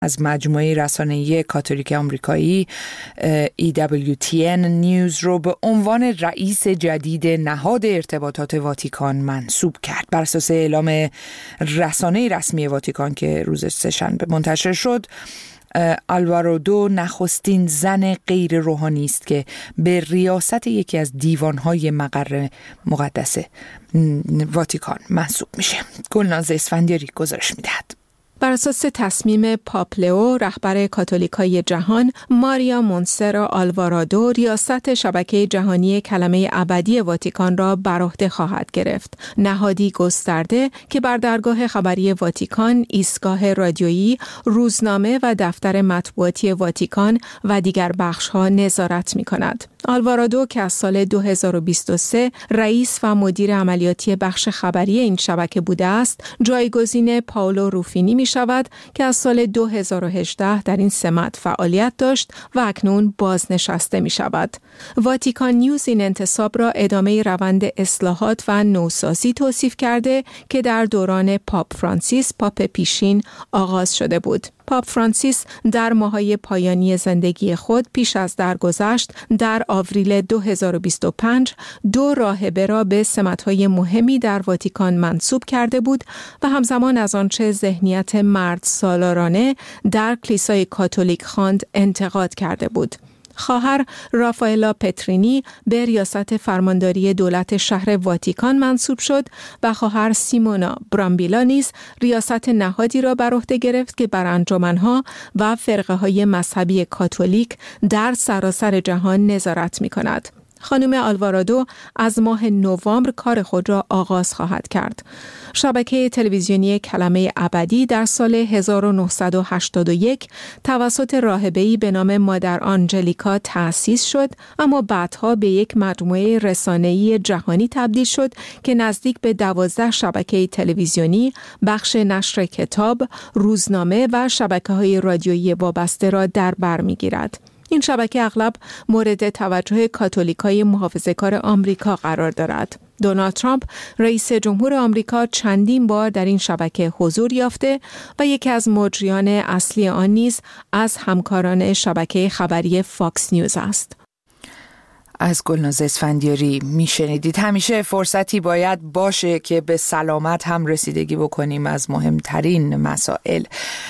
از مجموعه رسانه‌ای کاتولیک آمریکایی EWTN نیوز رو به عنوان رئیس جدید نهاد ارتباطات واتیکان منصوب کرد. بر اساس اعلام رسانه رسمی واتیکان که روز سه‌شنبه منتشر شد، آلوارادو نخستین زن غیر روحانی است که به ریاست یکی از دیوانهای مقر مقدس واتیکان منصوب میشه. گلناز اسفندیاری گزارش میدهد. بر اساس تصمیم پاپ لئو رهبر کاتولیکای جهان، ماریا مونسرا آلوارادو ریاست شبکه جهانی کلمه ابدی واتیکان را بر عهده خواهد گرفت. نهادی گسترده که بر درگاه خبری واتیکان، ایستگاه رادیویی، روزنامه و دفتر مطبوعاتی واتیکان و دیگر بخش‌ها نظارت می‌کند. آلوارادو که از سال 2023 رئیس و مدیر عملیاتی بخش خبری این شبکه بوده است، جایگزین پائولو روفینی می شود که از سال 2018 در این سمت فعالیت داشت و اکنون بازنشسته می شود. واتیکان نیوز این انتصاب را ادامه روند اصلاحات و نوسازی توصیف کرده که در دوران پاپ فرانسیس، پاپ پیشین آغاز شده بود. پاپ فرانسیس در ماه‌های پایانی زندگی خود پیش از درگذشت در آوریل 2025 2 راهبه را به سمت‌های مهمی در واتیکان منصوب کرده بود و همزمان از آنچه ذهنیت مرد سالارانه در کلیسای کاتولیک خواند انتقاد کرده بود. خواهر رافائلا پترینی به ریاست فرمانداری دولت شهر واتیکان منصوب شد و خواهر سیمونا برامبیلا نیز ریاست نهادی را بر عهده گرفت که بر انجمن‌ها و فرقه‌های مذهبی کاتولیک در سراسر جهان نظارت می‌کند. خانم آلوارادو از ماه نوامبر کار خود را آغاز خواهد کرد. شبکه تلویزیونی کلمه ابدی در سال 1981 توسط راهبه‌ای به نام مادر آنجلیکا تأسیس شد، اما بعدها به یک مجموعه رسانه‌ای جهانی تبدیل شد که نزدیک به 12 شبکه تلویزیونی، بخش نشر کتاب، روزنامه و شبکه‌های رادیویی وابسته را در بر می‌گیرد. این شبکه اغلب مورد توجه کاتولیکای محافظه‌کار آمریکا قرار دارد. دونالد ترامپ رئیس جمهور آمریکا چندین بار در این شبکه حضور یافته و یکی از مجریان اصلی آن نیز از همکاران شبکه خبری فاکس نیوز است. از گلناز اسفندیاری میشنیدید. همیشه فرصتی باید باشه که به سلامت هم رسیدگی بکنیم از مهمترین مسائل.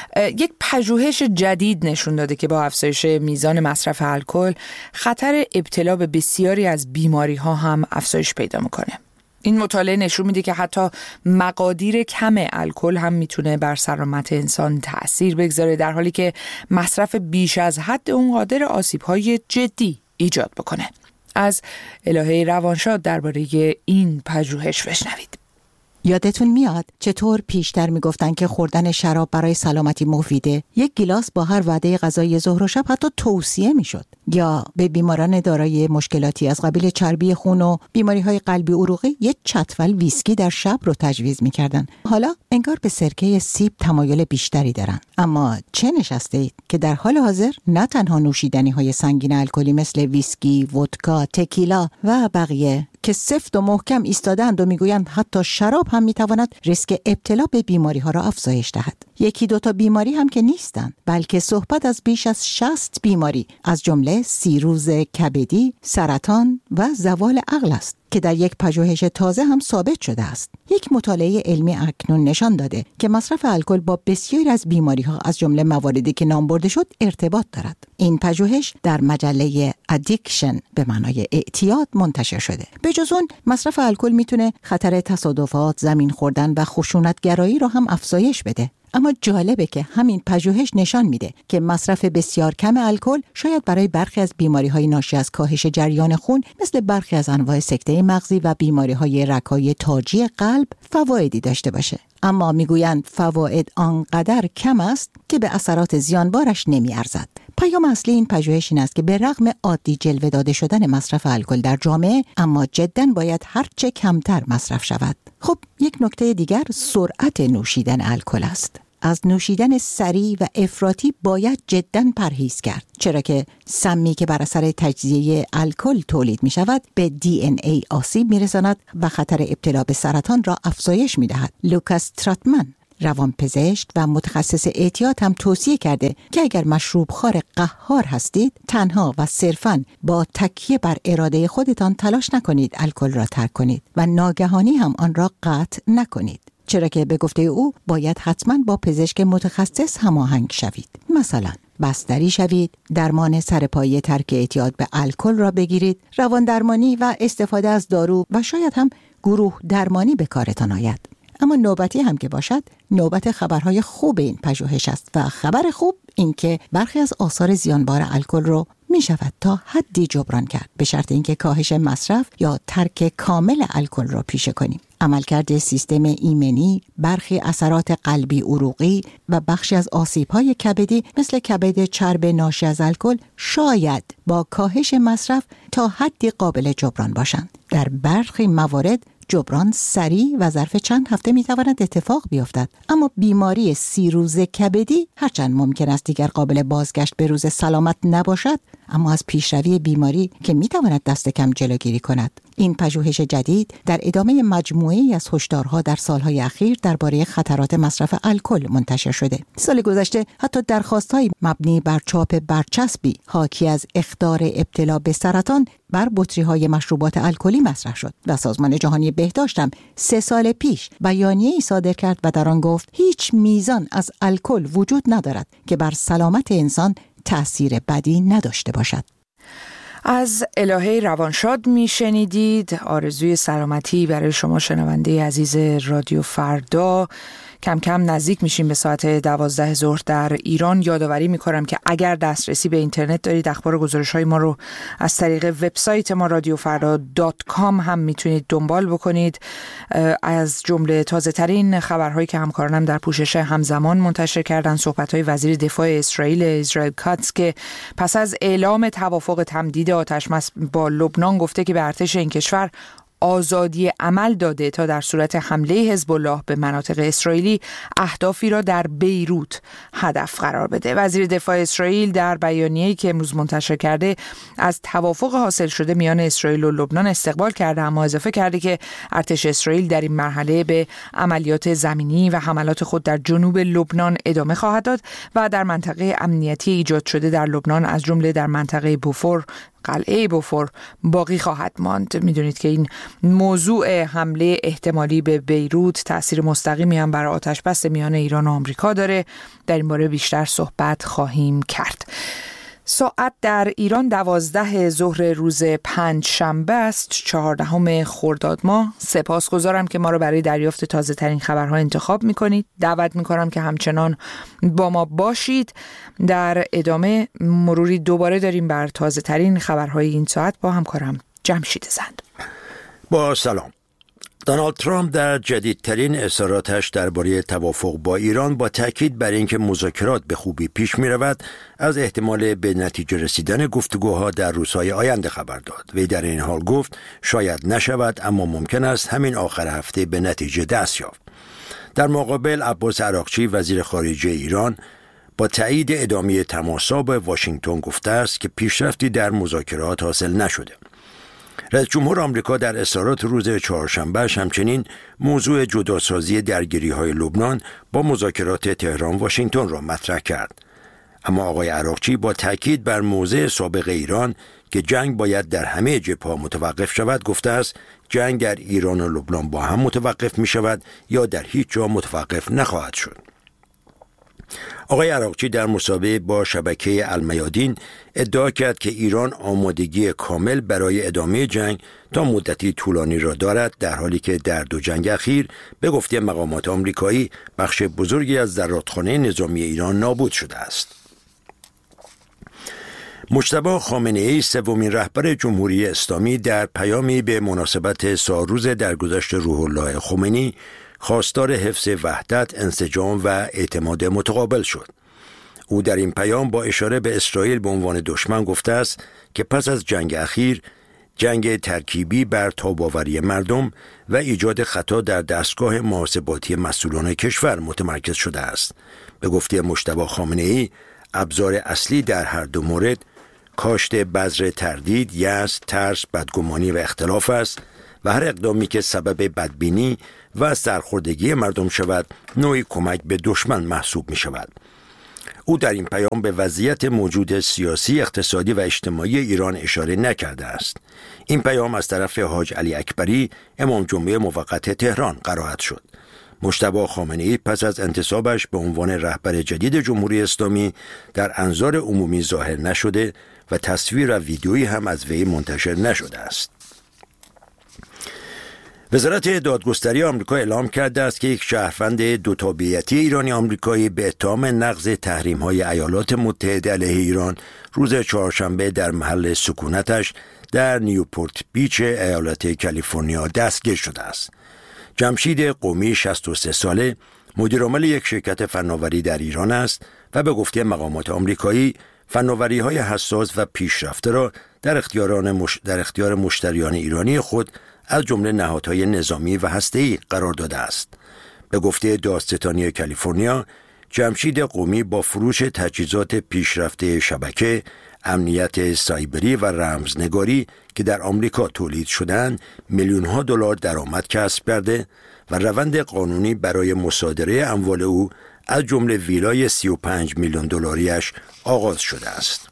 یک پژوهش جدید نشون داده که با افزایش میزان مصرف الکل خطر ابتلا به بسیاری از بیماری ها هم افزایش پیدا میکنه. این مطالعه نشون میده که حتی مقادیر کم الکل هم میتونه بر سلامت انسان تأثیر بگذاره، در حالی که مصرف بیش از حد اون قادر آسیب‌های جدی ایجاد بکنه. از الهه روانشاد درباره این پژوهش بشنوید. یادتون میاد چطور پیشتر میگفتن که خوردن شراب برای سلامتی مفیده؟ یک گیلاس با هر وعده غذای ظهر و شب حتی توصیه میشد. یا به بیماران دارای مشکلاتی از قبیل چربی خون و بیماری‌های قلبی عروقی یک چتول ویسکی در شب رو تجویز میکردن. حالا انگار به سرکه سیب تمایل بیشتری دارن. اما چه نشسته اید که در حال حاضر نه تنها نوشیدنی‌های سنگین الکلی مثل ویسکی، ودکا، تکیلا و بقیه که سفت و محکم ایستادند و میگویند حتی شراب هم میتواند ریسک ابتلا به بیماری ها را افزایش دهد. 1-2 بیماری هم که نیستند، بلکه صحبت از بیش از 60 بیماری از جمله سیروز کبدی، سرطان و زوال عقل است که در یک پژوهش تازه هم ثابت شده است. یک مطالعه علمی اکنون نشان داده که مصرف الکل با بسیاری از بیماری‌ها از جمله مواردی که نام برده شد ارتباط دارد. این پژوهش در مجله ادیکشن به معنای اعتیاد منتشر شده. به جز اون مصرف الکل میتونه خطر تصادفات، زمین خوردن و خشونتگرایی را هم افزایش بده. اما جالبه که همین پژوهش نشان میده که مصرف بسیار کم الکل شاید برای برخی از بیماری‌های ناشی از کاهش جریان خون مثل برخی از انواع سکته مغزی و بیماری‌های رگ‌های تاجی قلب فوایدی داشته باشه. اما میگویند فواید آنقدر کم است که به اثرات زیانبارش نمیارزد. پیام اصلی این پژوهش این است که به رغم عادی جلوه داده شدن مصرف الکل در جامعه، اما جداً باید هرچه کمتر مصرف شود. خب یک نکته دیگر سرعت نوشیدن الکل است. از نوشیدن سریع و افراطی باید جداً پرهیز کرد، چرا که سمی که بر اثر تجزیه الکل تولید می شود به DNA آسیب می رساند و خطر ابتلا به سرطان را افزایش می دهد. لوکاس تراتمن، روانپزشک و متخصص اعتیاد هم توصیه کرده که اگر مشروب خوار قهار هستید، تنها و صرفاً با تکیه بر اراده خودتان تلاش نکنید الکل را ترک کنید و ناگهانی هم آن را قطع نکنید. چرا که به گفته او باید حتما با پزشک متخصص هماهنگ شوید. مثلا بستری شوید، درمان سرپایی ترک اعتیاد به الکل را بگیرید، روان درمانی و استفاده از دارو و شاید هم گروه درمانی به کارتان آید. اما نوبتی هم که باشد، نوبت خبرهای خوب این پژوهش است و خبر خوب این که برخی از آثار زیانبار الکل رو می شود تا حدی جبران کرد، به شرط اینکه کاهش مصرف یا ترک کامل الکل را پیشه کنیم. عملکرد سیستم ایمنی، برخی اثرات قلبی عروقی و بخشی از آسیب‌های کبدی مثل کبد چرب ناشی از الکل شاید با کاهش مصرف تا حدی قابل جبران باشند. در برخی موارد جبران سریع و ظرف چند هفته میتواند اتفاق بیفتد، اما بیماری 30 روزه کبدی هرچند ممکن است دیگر قابل بازگشت به روز سلامت نباشد، اما از پیشروی بیماری که میتواند دست کم جلوگیری کند. این پژوهش جدید در ادامه مجموعه‌ای از هشدارها در سالهای اخیر درباره خطرات مصرف الکل منتشر شده. سال گذشته حتی درخواست‌های مبنی بر چاپ برچسبی حاکی از اخطار ابتلا به سرطان بر بطری‌های مشروبات الکلی مطرح شد و سازمان جهانی بهداشت هم 3 سال پیش بیانیه‌ای صادر کرد و در آن گفت هیچ میزان از الکل وجود ندارد که بر سلامت انسان تأثیر بدی نداشته باشد. از الهه روانشاد میشنیدید. آرزوی سلامتی برای شما شنونده عزیز رادیو فردا. کم کم نزدیک میشیم به ساعت 12 ظهر در ایران. یادآوری میکنم که اگر دسترسی به اینترنت دارید، اخبار و گزارش‌های ما رو از طریق وبسایت ما radiofarda.com هم میتونید دنبال بکنید. از جمله تازه ترین خبرهایی که همکارانم در پوشش همزمان منتشر کردن، صحبت‌های وزیر دفاع اسرائیل کاتز که پس از اعلام توافق تمدید آتش‌بس با لبنان گفته که به ارتش این کشور آزادی عمل داده تا در صورت حمله حزب الله به مناطق اسرائیلی اهدافی را در بیروت هدف قرار بده. وزیر دفاع اسرائیل در بیانیه‌ای که امروز منتشر کرده از توافق حاصل شده میان اسرائیل و لبنان استقبال کرده، اما اضافه کرده که ارتش اسرائیل در این مرحله به عملیات زمینی و حملات خود در جنوب لبنان ادامه خواهد داد و در منطقه امنیتی ایجاد شده در لبنان از جمله در منطقه بوفور، قلعه بوفور باقی خواهد ماند. میدونید که این موضوع حمله احتمالی به بیروت تأثیر مستقیمی هم بر آتش‌بس میان ایران و آمریکا داره. در این باره بیشتر صحبت خواهیم کرد. ساعت در ایران 12 ظهر روز 5 شنبه است، 14 خرداد ماه. سپاسگزارم که ما رو برای دریافت تازه ترین خبرها انتخاب میکنید. دعوت میکنم که همچنان با ما باشید. در ادامه مروری دوباره داریم بر تازه ترین خبرهای این ساعت با همکارم جمشید زند. با سلام. دونالد ترامپ در جدیدترین اظهاراتش درباره توافق با ایران با تاکید بر اینکه مذاکرات به خوبی پیش می رود از احتمال به نتیجه رسیدن گفتگوها در روزهای آینده خبر داد. وی در این حال گفت شاید نشود، اما ممکن است همین آخر هفته به نتیجه دست یافت. در مقابل عباس عراقچی وزیر خارجه ایران با تایید ادامه تماس‌ها با واشنگتن گفته است که پیشرفتی در مذاکرات حاصل نشده. رئیس جمهور آمریکا در اظهارات روز چهارشنبه همچنین موضوع جداسازی درگیری‌های لبنان با مذاکرات تهران واشنگتن را مطرح کرد. اما آقای عراقچی با تاکید بر موضع سابق ایران که جنگ باید در همه جبهه‌ها متوقف شود گفته است جنگ در ایران و لبنان با هم متوقف می شود یا در هیچ جا متوقف نخواهد شد. آقای عراقچی در مصاحبه با شبکه المیادین ادعا کرد که ایران آمادگی کامل برای ادامه جنگ تا مدتی طولانی را دارد، در حالی که در 2 جنگ اخیر به گفته مقامات آمریکایی بخش بزرگی از زرادخانه نظامی ایران نابود شده است. مجتبی خامنه‌ای سومین رهبر جمهوری اسلامی در پیامی به مناسبت سالروز درگذشت روح الله خمینی خواستار حفظ وحدت، انسجام و اعتماد متقابل شد. او در این پیام با اشاره به اسرائیل به عنوان دشمن گفته است که پس از جنگ اخیر جنگ ترکیبی بر تاب‌آوری مردم و ایجاد خطا در دستگاه محاسباتی مسئولان کشور متمرکز شده است. به گفته مجتبی خامنه‌ای ابزار اصلی در هر دو مورد کاشت بذر تردید، یأس، ترس، بدگمانی و اختلاف است و هر اقدامی که سبب بدبینی و سرخوردگی مردم شود نوعی کمک به دشمن محسوب می شود. او در این پیام به وضعیت موجود سیاسی، اقتصادی و اجتماعی ایران اشاره نکرده است. این پیام از طرف حاج علی اکبری امام جمعه موقت تهران قرائت شد. مجتبی خامنه‌ای پس از انتصابش به عنوان رهبر جدید جمهوری اسلامی در انظار عمومی ظاهر نشده و تصویر و ویدیویی هم از وی منتشر نشده است. وزارت دادگستری آمریکا اعلام کرده است که یک شهروند دو تابعیتی ایرانی آمریکایی به اتهام نقض تحریم‌های ایالات متحده علیه ایران روز چهارشنبه در محل سکونتش در نیوپورت بیچ ایالت کالیفرنیا دستگیر شده است. جمشید قومی 63 ساله مدیرعامل یک شرکت فناوری در ایران است و به گفته مقامات آمریکایی فناوری‌های حساس و پیشرفته را در اختیار مشتریان ایرانی خود از جمله نهادهای نظامی و هسته‌ای قرار داده است. به گفته دادستانی کالیفرنیا، جمشید قومی با فروش تجهیزات پیشرفته شبکه، امنیت سایبری و رمزنگاری که در آمریکا تولید شدند، میلیون‌ها دلار درآمد کسب کرده و روند قانونی برای مصادره اموال او از جمله ویلای 35 میلیون دلاریش آغاز شده است.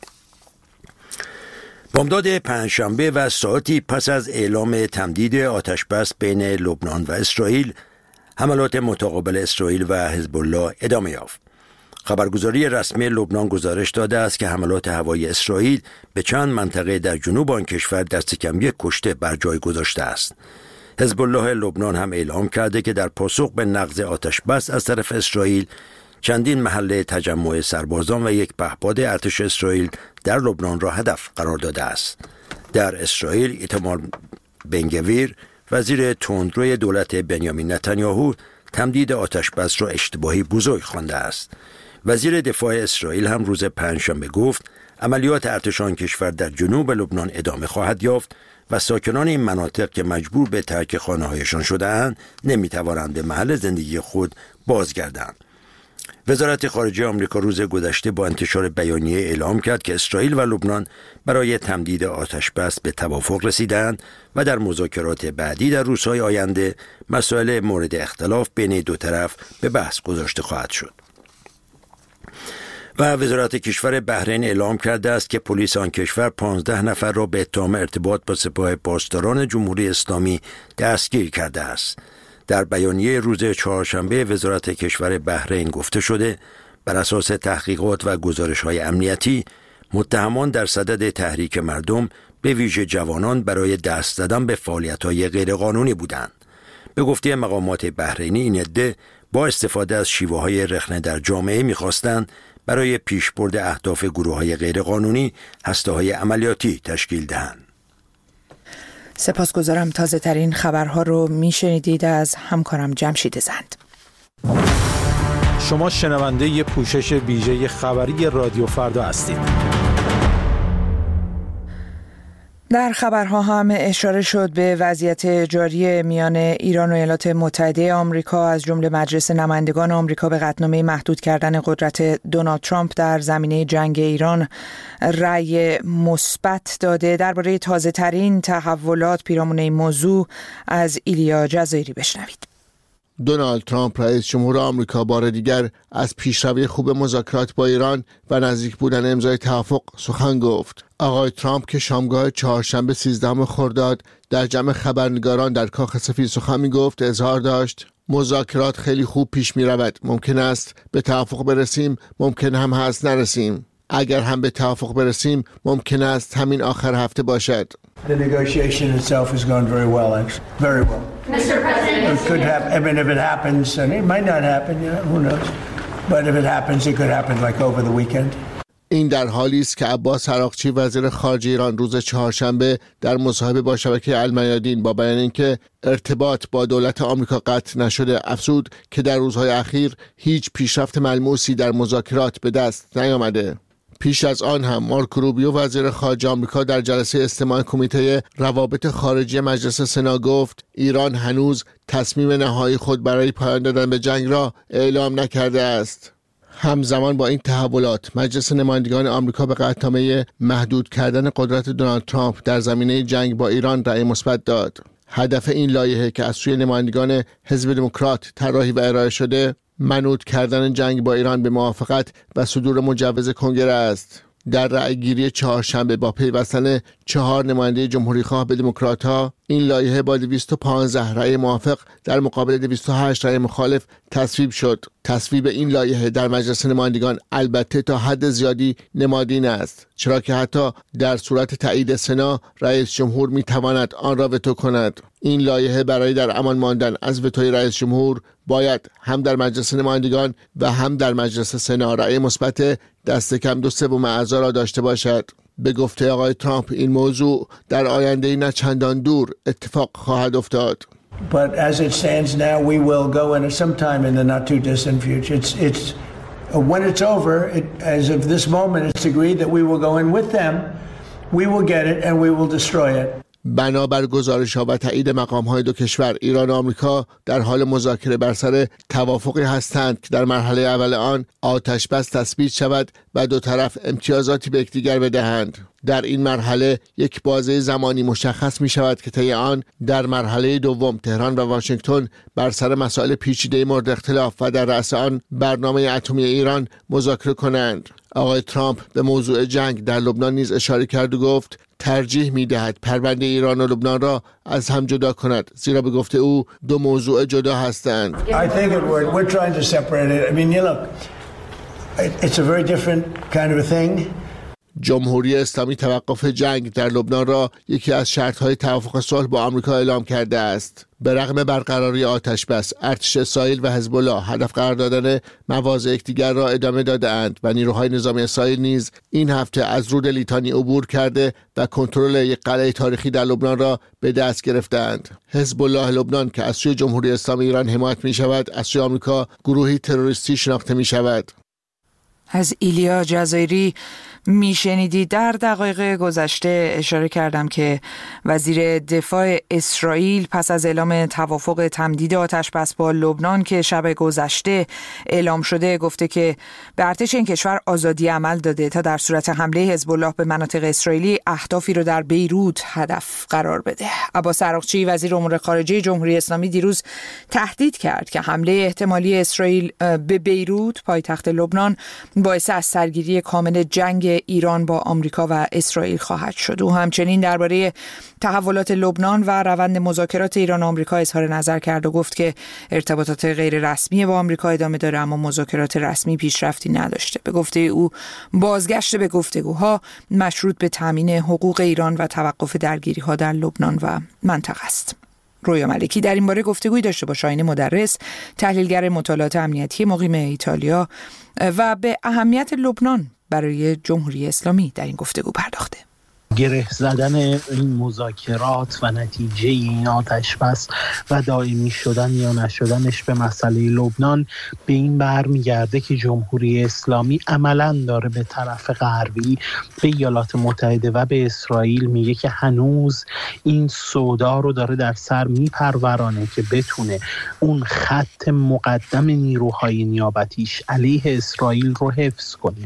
بامداد پنجشنبه و ساعتی پس از اعلام تمدید آتشبس بین لبنان و اسرائیل، حملات متقابل اسرائیل و حزب الله ادامه یافت. خبرگزاری رسمی لبنان گزارش داده است که حملات هوایی اسرائیل به چند منطقه در جنوب آن کشور دست کم یک کشته بر جای گذاشته است. حزب الله لبنان هم اعلام کرده که در پاسخ به نقض آتشبس از طرف اسرائیل چندین محل تجمع سربازان و یک پهپاد ارتش اسرائیل در لبنان را هدف قرار داده است. در اسرائیل ایتمار بنگویر وزیر تندروی دولت بنیامین نتانیاهو تمدید آتشبس را اشتباهی بزرگ خوانده است. وزیر دفاع اسرائیل هم روز پنجشنبه گفت عملیات ارتش آن کشور در جنوب لبنان ادامه خواهد یافت و ساکنان این مناطق که مجبور به ترک خانه‌هایشان شده‌اند نمی‌توانند به محل زندگی خود بازگردند. وزارت خارجه آمریکا روز گذشته با انتشار بیانیه اعلام کرد که اسرائیل و لبنان برای تمدید آتشبس به توافق رسیدند و در مذاکرات بعدی در روزهای آینده مسائل مورد اختلاف بین دو طرف به بحث گذاشته خواهد شد. و وزارت کشور بحرین اعلام کرده است که پلیس آن کشور 15 نفر را به اتهام ارتباط با سپاه پاسداران جمهوری اسلامی دستگیر کرده است. در بیانیه روز چهارشنبه وزارت کشور بحرین گفته شده بر اساس تحقیقات و گزارش‌های امنیتی متهمان در صدد تحریک مردم به ویژه جوانان برای دست زدن به فعالیت‌های غیرقانونی بودند. به گفته مقامات بحرینی این عده با استفاده از شیوه‌های رخنه در جامعه می‌خواستند برای پیشبرد اهداف گروه‌های غیرقانونی هسته‌های عملیاتی تشکیل دهند. سپاسگزارم. تازه ترین خبرها رو میشنیدید از همکارم جمشید زند. شما شنونده ی پوشش ویژه خبری رادیو فردا هستید. در خبرها هم اشاره شد به وضعیت جاری میان ایران و ایالات متحده آمریکا، از جمله مجلس نمایندگان آمریکا به قطعنامه محدود کردن قدرت دونالد ترامپ در زمینه جنگ ایران رأی مثبت داده. درباره تازه ترین تحولات پیرامون این موضوع از ایلیا جزایری بشنوید. دونالد ترامپ رئیس جمهور آمریکا بار دیگر از پیشروی خوب مذاکرات با ایران و نزدیک بودن امضای توافق سخن گفت. آقای ترامپ که شامگاه چهارشنبه 13 خرداد در جمع خبرنگاران در کاخ سفید سخن می‌گفت، اظهار داشت مذاکرات خیلی خوب پیش می‌رود. ممکن است به توافق برسیم، ممکن هم هست نرسیم. اگر هم به توافق برسیم، ممکن است همین آخر هفته باشد. The negotiation itself has gone very well, actually. Very well. Mr. President, it could happen. I mean, if it happens, and it might not happen, who knows? But if it happens, it could happen like over the weekend. این در حالی است که عباس عراقچی وزیر خارجه ایران روز چهارشنبه در مصاحبه با شبکه المیادین با بیان اینکه ارتباط با دولت آمریکا قطع نشده افزود که در روزهای اخیر هیچ پیشرفت ملموسی در مذاکرات به دست نیامده. پیش از آن هم مارکو روبیو وزیر خارجه آمریکا در جلسه استماع کمیته روابط خارجی مجلس سنا گفت ایران هنوز تصمیم نهایی خود برای پایان دادن به جنگ را اعلام نکرده است. همزمان با این تحولات مجلس نمایندگان آمریکا به قطعنامه محدود کردن قدرت دونالد ترامپ در زمینه جنگ با ایران رأی مثبت داد. هدف این لایحه که از سوی نمایندگان حزب دموکرات طراحی و ارائه شده منوط کردن جنگ با ایران به موافقت و صدور مجوز کنگره است. در رأیگیری چهارشنبه با پیوستن 4 نماینده جمهوری‌خواه به دموکرات‌ها این لایحه با 215 رأی موافق در مقابل 208 رأی مخالف تصویب شد. تصویب این لایحه در مجلس نمایندگان البته تا حد زیادی نمادین است، چرا که حتی در صورت تایید سنا رئیس جمهور می‌تواند آن را وتو کند. این لایحه برای در امان ماندن از وتوی رئیس جمهور باید هم در مجلس نمایندگان و هم در مجلس سنا رأی مثبت دست کم 2/3 اعضا را داشته باشد. به گفته آقای ترامپ این موضوع در آینده نه چندان دور اتفاق خواهد افتاد. But as it stands now, we will go in sometime in the not too distant future. It's when it's over, as of this moment, it's agreed that we will go in with them. We will get it and we will destroy it. بنابر گزارش‌ها و تایید مقام‌های دو کشور، ایران و آمریکا در حال مذاکره بر سر توافقی هستند که در مرحله اول آن آتش بس تثبیت شود و دو طرف امتیازاتی به یکدیگر بدهند. در این مرحله یک بازه زمانی مشخص می شود که طی آن در مرحله دوم تهران و واشنگتن بر سر مسائل پیچیده مورد اختلاف و در رأس آن برنامه اتمی ایران مذاکره کنند. آقای ترامپ به موضوع جنگ در لبنان نیز اشاره کرد و گفت ترجیح می دهد پرونده ایران و لبنان را از هم جدا کند، زیرا به گفته او دو موضوع جدا هستند. I think we're trying to separate it. I mean, you look, it's a very different kind of a thing. جمهوری اسلامی توقف جنگ در لبنان را یکی از شرط‌های توافق صلح با آمریکا اعلام کرده است. به رغم برقراری آتش بس، ارتش اسرائیل و حزب الله هدف قرار دادن مواضع یکدیگر را ادامه داده‌اند و نیروهای نظامی اسرائیل نیز این هفته از رود لیتانی عبور کرده و کنترل یک قلعه تاریخی در لبنان را به دست گرفتند. حزب الله لبنان که از سوی جمهوری اسلامی ایران حمایت می‌شود، از سوی آمریکا گروهی تروریستی شناخته می‌شود. از ایلیا جزایری میشنیدی. در دقایق گذشته اشاره کردم که وزیر دفاع اسرائیل پس از اعلام توافق تمدید آتش بس با لبنان که شب گذشته اعلام شده گفته که به ارتش این کشور آزادی عمل داده تا در صورت حمله حزب الله به مناطق اسرائیلی اهدافی رو در بیروت هدف قرار بده. عباس عراقچی وزیر امور خارجه جمهوری اسلامی دیروز تهدید کرد که حمله احتمالی اسرائیل به بیروت پایتخت لبنان باعث از سرگیری کامل جنگ ایران با آمریکا و اسرائیل خواهد شد. او همچنین درباره تحولات لبنان و روند مذاکرات ایران و آمریکا اظهار نظر کرد و گفت که ارتباطات غیر رسمی با آمریکا ادامه داره اما مذاکرات رسمی پیشرفتی نداشته. به گفته او بازگشت به گفتگوها مشروط به تامین حقوق ایران و توقف درگیری‌ها در لبنان و منطقه است. رویا ملکی در این باره گفتگویی داشته با شاهین مدرس، تحلیلگر مطالعات امنیتی مقیم ایتالیا و به اهمیت لبنان برای جمهوری اسلامی در این گفتگو پرداخته. گره زدن این مذاکرات و نتیجه این آتش بس و دائمی شدن یا نشدنش به مسئله لبنان به این برمیگرده که جمهوری اسلامی عملاً داره به طرف غربی به ایالات متحده و به اسرائیل میگه که هنوز این سودا رو داره در سر میپرورانه که بتونه اون خط مقدم نیروهای نیابتیش علیه اسرائیل رو حفظ کنه.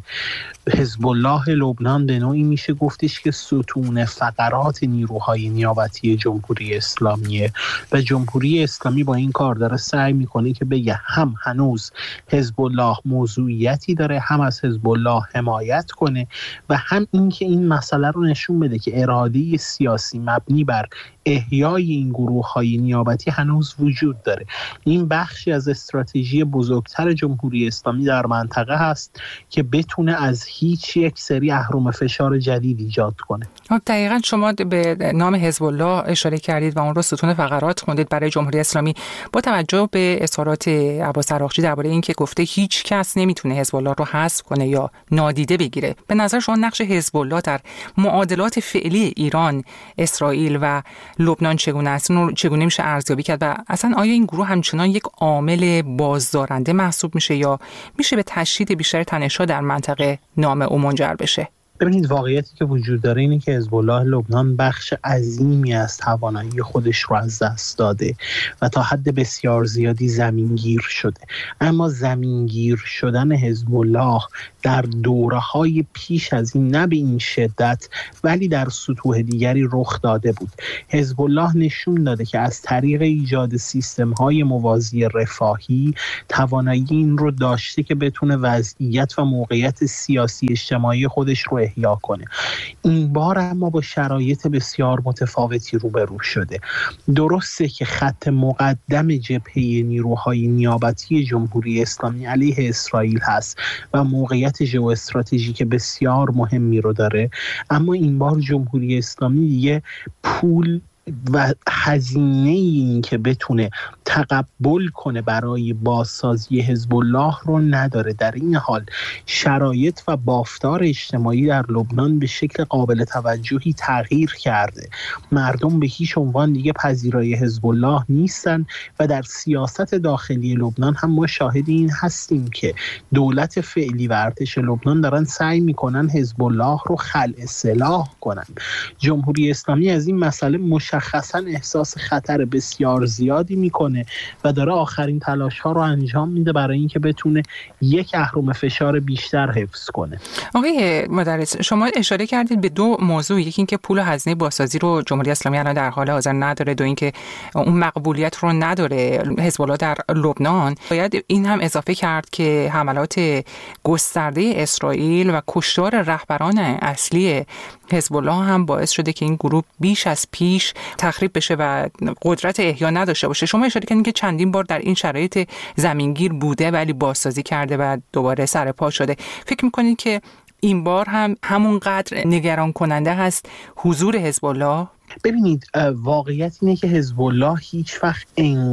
حزب الله لبنان به نوعی میشه گفتش که ستون فقرات نیروهای نیابتی جمهوری اسلامیه و جمهوری اسلامی با این کار داره سعی میکنه که بگه هم هنوز حزب الله موضوعیتی داره، هم از حزب الله حمایت کنه و هم اینکه این مسئله رو نشون بده که اراده سیاسی مبنی بر احیای این گروه‌های نیابتی هنوز وجود داره. این بخشی از استراتژی بزرگتر جمهوری اسلامی در منطقه هست که بتونه از هیچ یک سری اهرم فشار جدید ایجاد کنه. دقیقاً شما به نام حزب الله اشاره کردید و اون رو ستون فقرات خوندید برای جمهوری اسلامی. با توجه به اظهارات عباس عراقچی درباره اینکه گفته هیچ کس نمیتونه حزب الله رو حذف کنه یا نادیده بگیره، به نظر شما نقش حزب الله در معادلات فعلی ایران، اسرائیل و لبنان چگونه است؟ چگونه میشه ارزیابی کرد و اصلا آیا این گروه همچنان یک عامل بازدارنده محسوب میشه یا میشه به تشدید بیشتر تنش‌ها در منطقه نام او منجر بشه؟ ببینید واقعیتی که وجود داره اینه که حزب الله لبنان بخش عظیمی از توانایی خودش رو از دست داده و تا حد بسیار زیادی زمینگیر شده. اما زمینگیر شدن حزب الله در دوره‌های پیش از این نه به این شدت ولی در سطوح دیگری رخ داده بود. حزب الله نشون داده که از طریق ایجاد سیستم‌های موازی رفاهی توانایی این رو داشته که بتونه وضعیت و موقعیت سیاسی اجتماعی خودش رو احیا کنه. این بار اما با شرایط بسیار متفاوتی روبرو شده. درسته که خط مقدم جبهه نیروهای نیابتی جمهوری اسلامی علیه اسرائیل هست و موقعیت ژئواستراتژیک بسیار مهمی رو داره، اما این بار جمهوری اسلامی دیگه پول و هزینه این که بتونه تقبل کنه برای بازسازی حزب الله رو نداره. در این حال شرایط و بافتار اجتماعی در لبنان به شکل قابل توجهی تغییر کرده. مردم به هیچ عنوان دیگه پذیرای حزب الله نیستن و در سیاست داخلی لبنان هم ما شاهد این هستیم که دولت فعلی و ارتش لبنان دارن سعی میکنن حزب الله رو خلع سلاح کنن. جمهوری اسلامی از این مسئله مشخصاً احساس خطر بسیار زیادی میکنه و داره آخرین تلاش‌ها رو انجام میده برای اینکه بتونه یک اهرم فشار بیشتر حفظ کنه. آقای مدرس، شما اشاره کردید به دو موضوع، یکی اینکه پول و هزینه بازسازی رو جمهوری اسلامی الان در حال حاضر نداره، دو اینکه اون مقبولیت رو نداره حزب الله در لبنان. باید این هم اضافه کرد که حملات گسترده اسرائیل و کشتار رهبران اصلی حزب الله هم باعث شده که این گروه بیش از پیش تخریب بشه و قدرت احیا نداشته باشه. شما اشاره کردین که چندین بار در این شرایط زمینگیر بوده ولی بازسازی کرده و دوباره سر پا شده. فکر می‌کنید که این بار هم همونقدر نگران کننده هست حضور حزب الله؟ ببینید واقعیت اینه که حزب الله هیچ وقت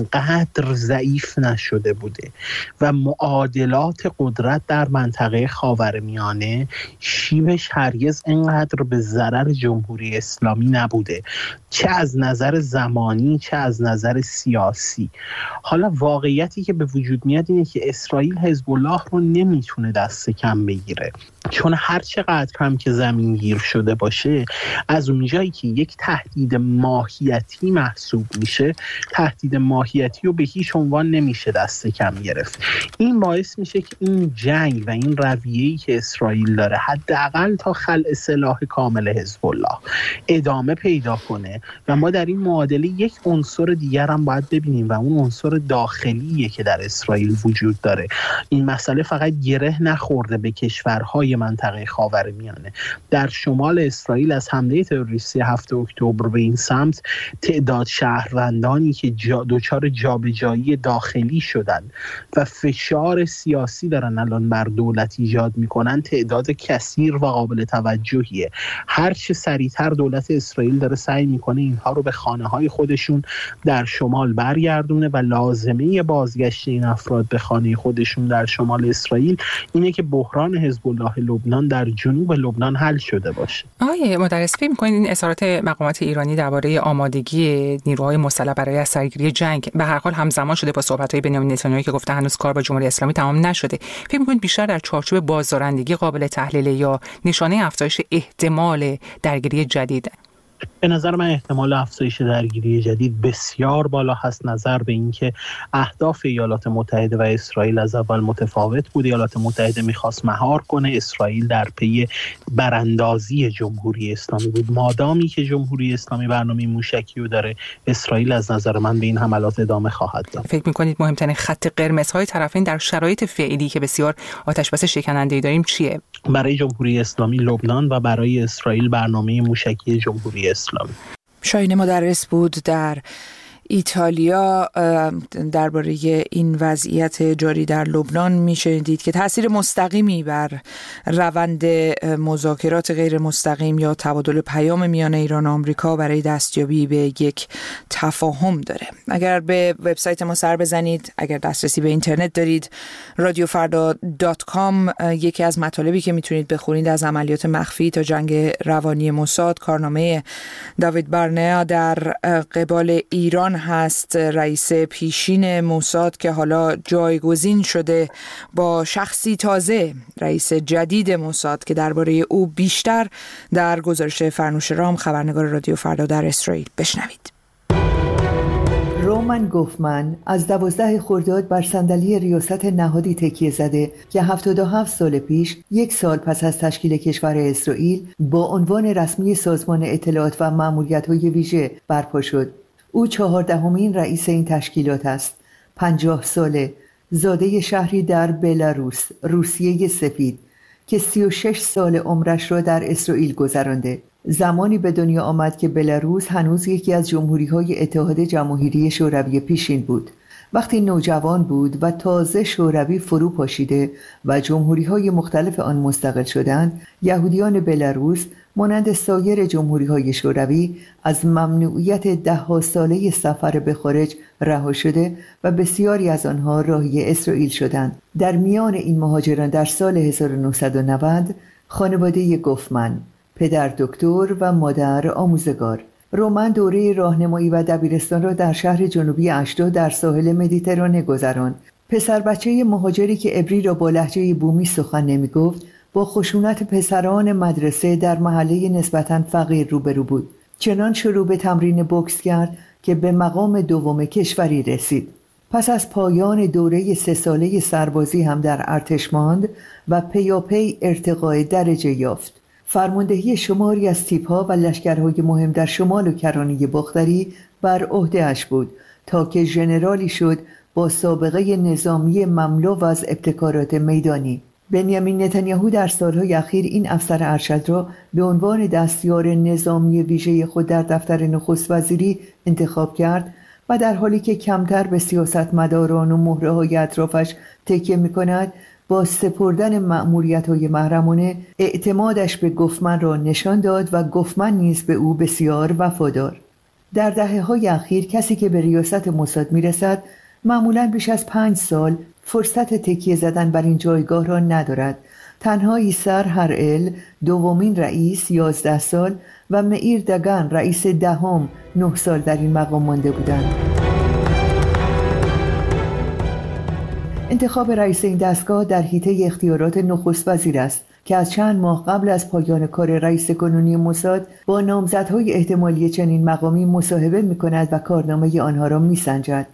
انقدر ضعیف نشده بوده و معادلات قدرت در منطقه خاورمیانه شیبش هرگز انقدر به ضرر جمهوری اسلامی نبوده، چه از نظر زمانی چه از نظر سیاسی. حالا واقعیتی که به وجود میاد اینه که اسرائیل حزب الله رو نمیتونه دست کم بگیره، چون هر چقدر هم که زمینگیر شده باشه از اونجایی که یک تهدید ماهیتی محسوب میشه، تهدید ماهیتی رو به هیچ عنوان نمیشه دست کم گرفت. این باعث میشه که این جنگ و این رویه‌ای که اسرائیل داره حداقل تا خلع سلاح کامل حزب الله ادامه پیدا کنه و ما در این معادله یک عنصر دیگر هم باید ببینیم و اون عنصر داخلیه که در اسرائیل وجود داره. این مسئله فقط گره نخورده به کشورهای منطقه خاورمیانه. در شمال اسرائیل از حمله تروریستی 7 اکتبر به این سمت تعداد شهروندانی که دچار جابجایی داخلی شدن و فشار سیاسی دارن الان بر دولت ایجاد میکنن تعداد کثیر و قابل توجهیه. هر چه سریعتر دولت اسرائیل داره سعی میکنه اینها رو به خانه‌های خودشون در شمال برگردونه و لازمه بازگشت این افراد به خانه خودشون در شمال اسرائیل اینه که بحران حزب الله لبنان در جنوب لبنان حل شده باشه. آقای مدرس، فکر می‌کنید این اظهارات مقامات ایرانی درباره آمادگی نیروهای مسلح برای از سرگیری جنگ به هر حال همزمان شده با صحبت‌های بنیامین نتانیاهو که گفته هنوز کار با جمهوری اسلامی تمام نشده، فکر می‌کنید بیشتر در چارچوب بازدارندگی قابل تحلیل یا نشانه افزایش احتمال درگیری جدید؟ به نظر من احتمال افزایش درگیری جدید بسیار بالا هست، نظر به اینکه اهداف ایالات متحده و اسرائیل از اول متفاوت بود. ایالات متحده میخواست مهار کنه، اسرائیل در پی براندازی جمهوری اسلامی بود. مادامی که جمهوری اسلامی برنامه موشکی رو داره، اسرائیل از نظر من به این حملات ادامه خواهد داد. فکر می‌کنید مهمترین خط قرمزهای طرفین در شرایط فعلی که بسیار آتش‌بس شکننده‌ای داریم چیه؟ برای جمهوری اسلامی لبنان و برای اسرائیل برنامه موشکی جمهوری اسلامی. شاهین مدرس بود در ایتالیا درباره این وضعیت جاری در لبنان. میشنیدید که تأثیر مستقیمی بر روند مذاکرات غیر مستقیم یا تبادل پیام میان ایران و آمریکا برای دستیابی به یک تفاهم داره. اگر به وبسایت ما سر بزنید، اگر دسترسی به اینترنت دارید، radiofarda.com، یکی از مطالبی که میتونید بخونید از عملیات مخفی تا جنگ روانی موساد، کارنامه داوید بارنیا در قبال ایران گوفمن هست، رئیس پیشین موساد که حالا جایگزین شده با شخصی تازه، رئیس جدید موساد که درباره او بیشتر در گزارش فرنوش رام، خبرنگار رادیو فردا در اسرائیل. بشنوید. رومن گوفمن از 12 خرداد بر صندلی ریاست نهادی تکیه زده که 77 سال پیش، یک سال پس از تشکیل کشور اسرائیل، با عنوان رسمی سازمان اطلاعات و مأموریت‌های ویژه برپا شد. او 14مین رئیس این تشکیلات است. 50 ساله، زاده شهری در بلاروس، روسیه سفید، که 36 سال عمرش را در اسرائیل گذرانده. زمانی به دنیا آمد که بلاروس هنوز یکی از جمهوری‌های اتحاد جماهیری شوروی پیشین بود. وقتی نوجوان بود و تازه شوروی فرو پاشیده و جمهوری‌های مختلف آن مستقل شدند، یهودیان بلاروس مانند سایر جمهوری‌های شوروی از ممنوعیت 10 ساله سفر به خارج رها شده و بسیاری از آنها راهی اسرائیل شدند. در میان این مهاجران در سال 1990 خانواده گوفمن، پدر دکتر و مادر آموزگار. رومن دوره راهنمایی و دبیرستان را در شهر جنوبی اشدود در ساحل مدیترانه گذراند. پسر بچه مهاجری که عبری را با لهجه بومی سخن نمی‌گفت، با خشونت پسران مدرسه در محله نسبتاً فقیر روبرو بود. چنان شروع به تمرین بوکس کرد که به مقام دوم کشوری رسید. پس از پایان دوره 3 ساله سربازی هم در ارتش ماند و پیاپی ارتقای درجه یافت. فرماندهی شماری از تیپ‌ها و لشکرهای مهم در شمال و کرانه باختری بر عهده‌اش بود تا که ژنرالی شد با سابقه نظامی مملو و از ابتکارات میدانی. بنیامین نتانیاهو در سالهای اخیر این افسر ارشد را به عنوان دستیار نظامی ویژه خود در دفتر نخست وزیری انتخاب کرد و در حالی که کمتر به سیاستمداران و مهره‌های اطرافش تکیه می‌کند، با سپردن مأموریت‌های محرمانه اعتمادش به گوفمن را نشان داد و گوفمن نیز به او بسیار وفادار. در دهه‌های اخیر کسی که به ریاست موساد می‌رسد معمولاً بیش از 5 سال فرصت تکیه زدن بر این جایگاه را ندارد. تنها ایسر هرئل، دومین رئیس، 11 سال و معیر دگان، رئیس دهم، 9 سال در این مقام مانده بودند. انتخاب رئیس این دستگاه در حیطه اختیارات نخست وزیر است که از چند ماه قبل از پایان کار رئیس کنونی موساد با نامزدهای احتمالی چنین مقامی مصاحبه می‌کند و کارنامه آنها را می‌سنجد.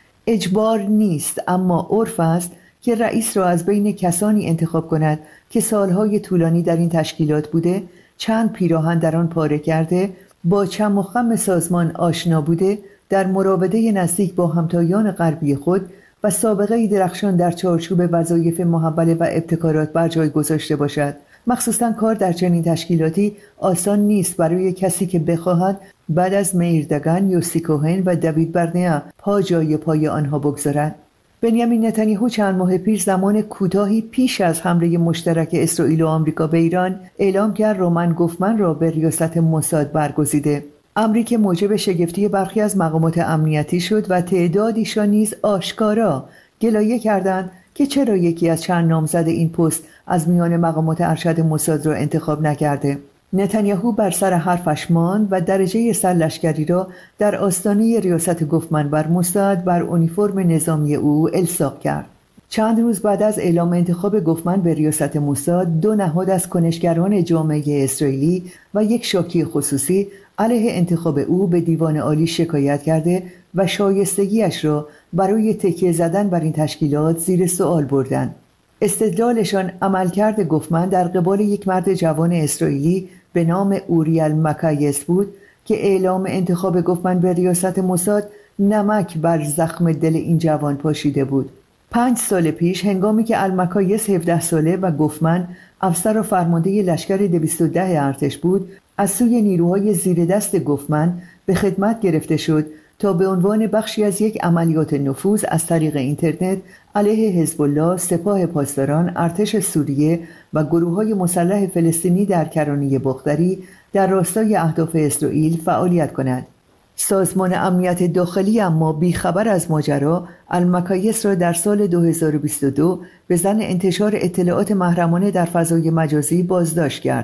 اجبار نیست، اما عرف است که رئیس را از بین کسانی انتخاب کند که سالهای طولانی در این تشکیلات بوده، چند پیراهن در آن پاره کرده، با چم و خم سازمان آشنا بوده، در مراوده نزدیک با همتایان غربی خود و سابقه درخشان در چارچوب وظایف محوله و ابتکارات بر جای گذاشته باشد. مخصوصاً کار در چنین تشکیلاتی آسان نیست برای کسی که بخواهد بعد از معیر دگان، یوسی کوهن و دوید برنیا پا جای پای آنها بگذارد. بنیامین نتانیاهو چند ماه پیش، زمان کوتاهی پیش از حمله مشترک اسرائیل و آمریکا به ایران، اعلام کرد رومن گوفمن را به ریاست موساد برگزیده. امری که موجب شگفتی برخی از مقامات امنیتی شد و تعدادیشان نیز آشکارا گلایه کردند که چرا یکی از چند نامزد این پست از میان مقامات ارشد موساد را انتخاب نکرده. نتانیاهو بر سر حرفش ماند و درجه سرلشکری را در آستانه ریاست گوفمن بر موساد بر اونیفرم نظامی او الصاق کرد. چند روز بعد از اعلام انتخاب گوفمن به ریاست موساد، 2 نهاد از کنشگران جامعه اسرائیلی و یک شاکی خصوصی علیه انتخاب او به دیوان عالی شکایت کرده و شایستگیش را برای تکیه زدن بر این تشکیلات زیر سوال بردند. استدلالشان عملکرد گوفمن در قبال یک مرد جوان اسرائیلی به نام اوریل مکایس بود که اعلام انتخاب گوفمن به ریاست موساد نمک بر زخم دل این جوان پاشیده بود. 5 سال پیش هنگامی که المکایس 17 ساله و گوفمن افسر و فرمانده لشکر 210 ارتش بود، از سوی نیروهای زیر دست گوفمن به خدمت گرفته شد تا به عنوان بخشی از یک عملیات نفوذ از طریق اینترنت علیه حزب الله، سپاه پاسداران، ارتش سوریه و گروه‌های مسلح فلسطینی در کرانه باختری در راستای اهداف اسرائیل فعالیت کند. سازمان امنیت داخلی اما بیخبر از ماجرا المکایس را در سال 2022 به ظن انتشار اطلاعات محرمانه در فضای مجازی بازداشت کرد.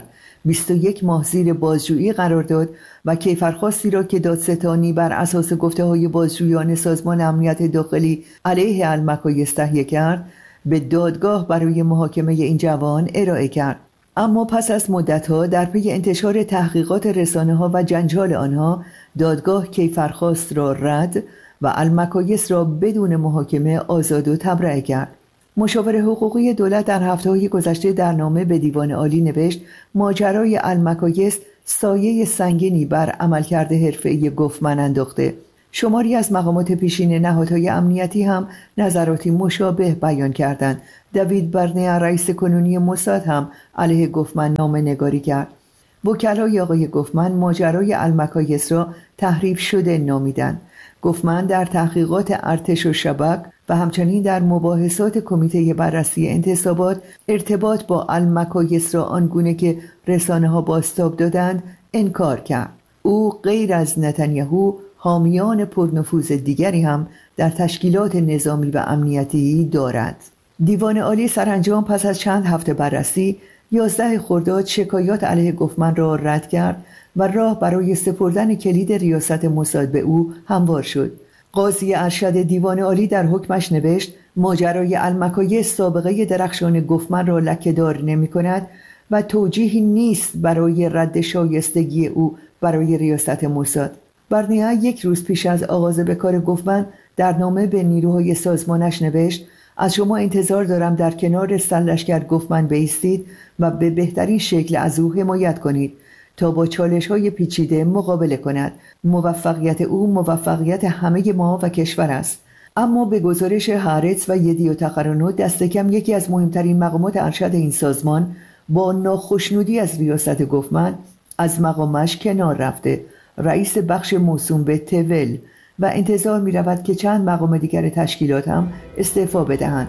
21 ماه زیر بازجویی قرار داد و کیفرخواستی را که دادستانی بر اساس گفته‌های بازجویان سازمان امنیت داخلی علیه المکایس تهیه کرد به دادگاه برای محاکمه این جوان ارائه کرد. اما پس از مدت‌ها در پی انتشار تحقیقات رسانه‌ها و جنجال آنها، دادگاه کیفرخواست را رد و المکایس را بدون محاکمه آزاد و تبرئه کرد. مشاور حقوقی دولت در هفته‌های گذشته در نامه به دیوان عالی نوشت ماجرای المکایس سایه سنگینی بر عملکرد حرفه‌ای گوفمن انداخته. شماری از مقامات پیشین نهادهای امنیتی هم نظراتی مشابه بیان کردند. دیوید برنیا رئیس کنونی موساد هم علیه گوفمن نامه نگاری کرد. وکلای آقای گوفمن ماجرای المکایس را تحریف شده نامیدند. گوفمن در تحقیقات ارتش و شبک و همچنین در مباحثات کمیته بررسی انتصابات ارتباط با المکایس را آنگونه که رسانه‌ها بازتاب دادند انکار کرد. او غیر از نتانیاهو حامیان پرنفوذ دیگری هم در تشکیلات نظامی و امنیتی دارد. دیوان عالی سرانجام پس از چند هفته بررسی 11 خرداد شکایات علیه گوفمن را رد کرد و راه برای سپردن کلید ریاست موساد به او هموار شد. قاضی ارشد دیوان عالی در حکمش نوشت ماجرای المکایس سابقه درخشان گوفمن را لکه‌دار نمی‌کند و توجیهی نیست برای رد شایستگی او برای ریاست موساد. برنیا یک روز پیش از آغاز به کار گوفمن در نامه به نیروهای سازمانش نوشت از شما انتظار دارم در کنار سرلشکر گوفمن بایستید و به بهترین شکل از او حمایت کنید تا با چالش‌های پیچیده مقابله کند. موفقیت او موفقیت همه ما و کشور است. اما به گزارش هارتز و یدیو تقرنو دست کم یکی از مهمترین مقامات ارشد این سازمان با ناخشنودی از ریاست گوفمن از مقامش کنار رفته، رئیس بخش موسوم به تول، و انتظار می رود که چند مقام دیگر تشکیلات هم استعفا بدهند.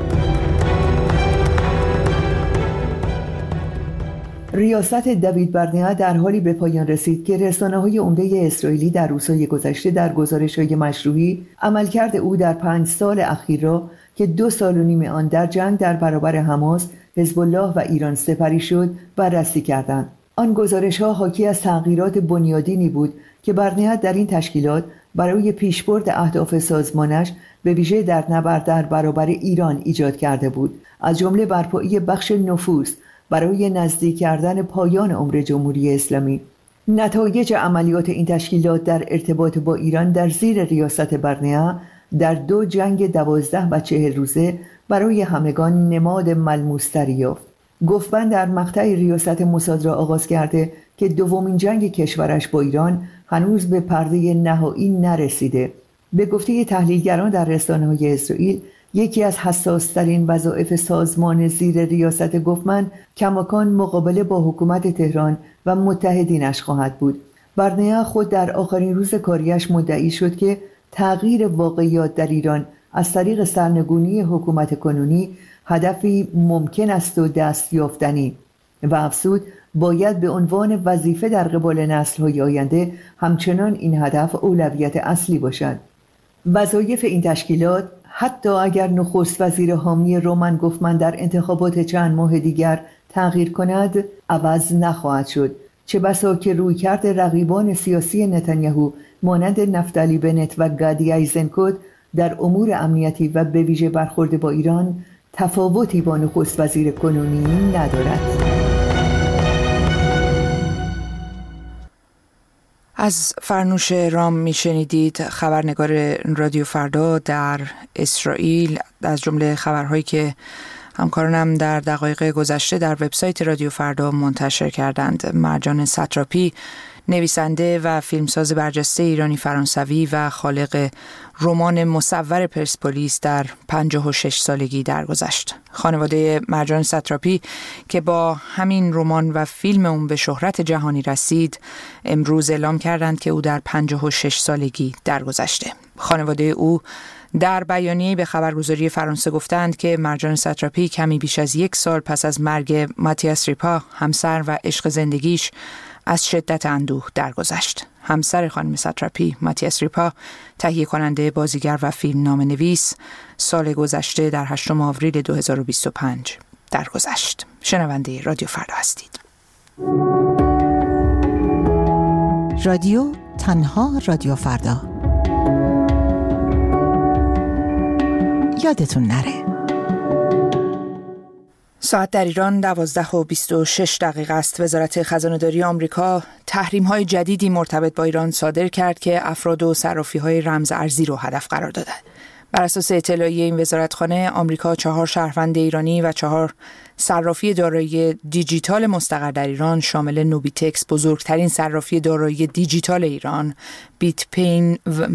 ریاست دیوید برنیا در حالی به پایان رسید که رسانه‌های عمده اسرائیلی در روزهای گذشته در گزارش‌های مشروعی عملکرد او در 5 سال اخیر را که 2 سال و نیم آن در جنگ در برابر حماس، حزب الله و ایران سپری شد بررسی کردند. آن گزارش‌ها حاکی از تغییرات بنیادینی بود که برنیا در این تشکیلات برای پیشبرد اهداف سازمانش به ویژه در نبرد در برابر ایران ایجاد کرده بود، از جمله برپایی بخش نفوذ برای نزدیک کردن پایان عمر جمهوری اسلامی. نتایج عملیات این تشکیلات در ارتباط با ایران در زیر ریاست برنیا در 2 جنگ 12 و 40 روزه برای همگان نماد ملموس‌تری یافت. گوفمن در مقطع ریاست موساد را آغاز کرده که دومین جنگ کشورش با ایران هنوز به پرده نهایی نرسیده. به گفته تحلیلگران در رسانه‌های اسرائیل، یکی از حساس‌ترین وظایف سازمان زیر ریاست گوفمن کماکان مقابله با حکومت تهران و متحدینش خواهد بود. برنیا خود در آخرین روز کاریش مدعی شد که تغییر واقعیات در ایران از طریق سرنگونی حکومت کنونی هدفی ممکن است و دست یافتنی، و افزود باید به عنوان وظیفه در قبال نسل‌های آینده همچنان این هدف اولویت اصلی باشد. وظایف این تشکیلات حتی اگر نخست وزیر حامی رومن گوفمن در انتخابات چند ماه دیگر تغییر کند عوض نخواهد شد، چه بسا که رویکرد رقیبان سیاسی نتانیاهو مانند نفتالی بنت و گادی ایزنکوت در امور امنیتی و به ویژه برخورد با ایران تفاوتی با نخست وزیر کنونی ندارد. از فرنوش رام میشنیدید، خبرنگار رادیو فردا در اسرائیل، از جمله خبرهایی که همکارانم در دقایق گذشته در وبسایت رادیو فردا منتشر کردند. مرجان ستراپی، نویسنده و فیلمساز برجسته ایرانی فرانسوی و خالق رمان مصور پرسپولیس در 56 سالگی درگذشت. خانواده مرجان ستراپی که با همین رمان و فیلم اون به شهرت جهانی رسید، امروز اعلام کردند که او در 56 سالگی درگذشته. خانواده او در بیانیه‌ای به خبرگزاری فرانسه گفتند که مرجان ستراپی کمی بیش از 1 سال پس از مرگ ماتیاس ریپا، همسر و عشق زندگیش، از شدت اندوه درگذشت. همسر خانم ساتراپی، ماتیاس ریپا، تهیه کننده، بازیگر و فیلمنامه نویس، سال گذشته در 8 آوریل 2025 درگذشت. شنونده رادیو فردا هستید. رادیو تنها رادیو فردا. یادتون نره. ساعت در ایران 12:26 است. وزارت خزانه‌داری آمریکا تحریم‌های جدیدی مرتبط با ایران صادر کرد که افراد و صرافی‌های رمز ارزی رو هدف قرار داده. بر اساس اطلاعیه این وزارتخانه، آمریکا 4 شهروند ایرانی و 4 صرافی دارایی دیجیتال مستقر در ایران شامل نوبیتکس، بزرگترین صرافی دارایی دیجیتال ایران، بیت پین،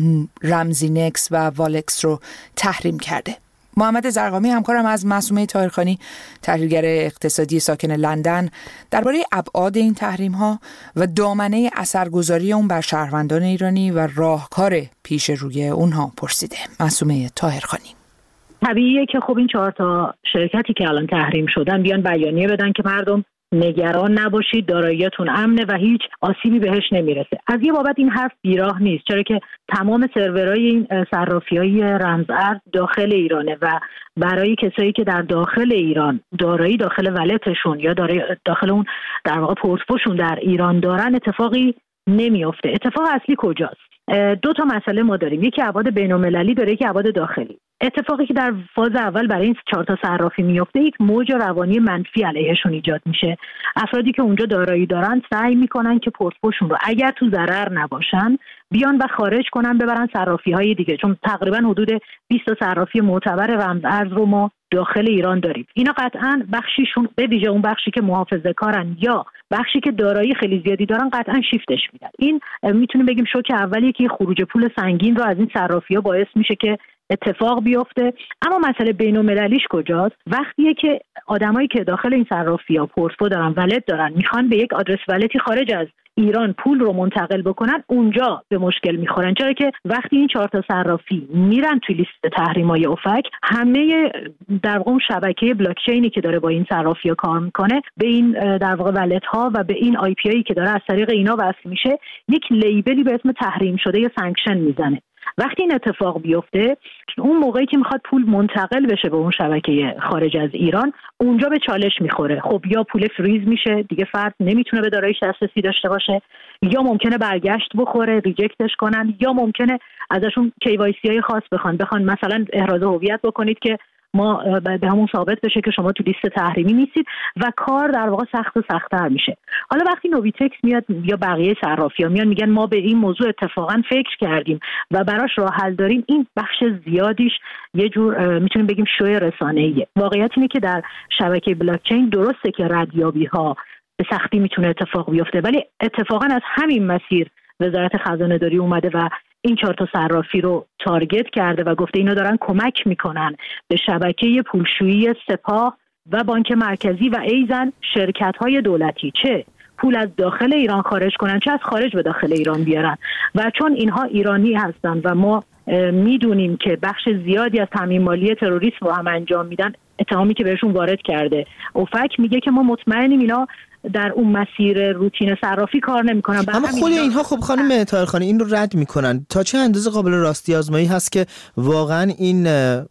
رمزینکس و والکس رو تحریم کرده. محمد زرقامی همکارم از معصومه طاهرخانی، تحلیلگر اقتصادی ساکن لندن، درباره ابعاد این تحریم‌ها و دامنه اثرگذاری اون بر شهروندان ایرانی و راهکار پیش روی اونها پرسیده. معصومه طاهرخانی: طبیعیه که خب این 4 شرکتی که الان تحریم شدن بیان بیانیه بدن که مردم نگران نباشید، داراییتون امنه و هیچ آسیبی بهش نمیرسه. از یه بابت این حرف بیراه نیست، چرا که تمام سرورهای این صرافی‌های رمز ارز داخل ایرانه و برای کسایی که در داخل ایران دارایی داخل ولتشون یا داخل اون در واقع پورتفوشون در ایران دارن اتفاقی نمیفته. اتفاق اصلی کجاست؟ 2 مسئله ما داریم، یکی ابعاد بین‌المللی داره، یکی ابعاد داخلی. اتفاقی که در فاز اول برای این 4 صرافی میفته، یک موج روانی منفی علیهشون ایجاد میشه. افرادی که اونجا دارایی دارن سعی میکنن که پورتفوشون رو اگر تو ضرر نباشن بیان و خارج کنن ببرن صرافی‌های دیگه، چون تقریبا حدود 20 صرافی معتبر رمز ارز رو ما داخل ایران داریم. اینا قطعاً بخشیشون به ویژه اون بخشی که محافظه‌کارن یا بخشی که دارایی خیلی زیادی دارن قطعاً شیفتش میدن. این میتونیم بگیم شوک اولیه که خروج پول سنگین رو از این صرافی‌ها باعث میشه که اتفاق بیفته. اما مسئله بین‌المللیش کجاست؟ وقتیه که آدمایی که داخل این صرافی‌ها پورتفو دارن، ولت دارن، میخوان به یک آدرس ولتی خارج از ایران پول رو منتقل بکنن، اونجا به مشکل میخورن، چرا که وقتی این 4 صرافی میرن توی لیست تحریم‌های اوفک، همه در واقع شبکه بلاک چینی که داره با این صرافی‌ها کار میکنه به این در واقع ولت ها و به این آی پی آی که داره از طریق اینا وصل میشه یک لیبلی به اسم تحریم شده یا سانکشن میزنه. وقتی این اتفاق بیفته، اون موقعی که میخواد پول منتقل بشه به اون شبکه خارج از ایران، اونجا به چالش میخوره. خب یا پول فریز میشه، دیگه فرد نمیتونه به داراییش دسترسی داشته باشه، یا ممکنه برگشت بخوره، ریجکتش کنن، یا ممکنه ازشون KYC های خاص بخوان مثلا احراز هویت بکنید که ما به همون ثابت بشه که شما تو لیست تحریمی نیستید و کار در واقع سخت و سخت‌تر میشه. حالا وقتی نوبیتکس میاد یا بقیه صرافی‌ها میان میگن ما به این موضوع اتفاقا فکر کردیم و براش راه حل داریم، این بخش زیادیش یه جور میتونیم بگیم شوی رسانه‌ایه. واقعیت اینه که در شبکه بلاک چین درسته که ردیابی‌ها به سختی میتونه اتفاق بیفته، ولی اتفاقا از همین مسیر وزارت خزانه‌داری اومده و این 4 صرافی رو تارگت کرده و گفته اینا دارن کمک میکنن به شبکه پولشویی سپاه و بانک مرکزی و ایزن شرکت‌های دولتی، چه پول از داخل ایران خارج کنن چه از خارج به داخل ایران بیارن. و چون اینها ایرانی هستن و ما میدونیم که بخش زیادی از تامین مالی تروریسم رو هم انجام میدن، اتهامی که بهشون وارد کرده اوفک میگه که ما مطمئنیم اینا در اون مسیر روتین صرافی کار نمیکنن. اما خود اینها خب خانم طاهرخانی این رو رد میکنن. تا چه اندازه قابل راستی آزمایی هست که واقعا این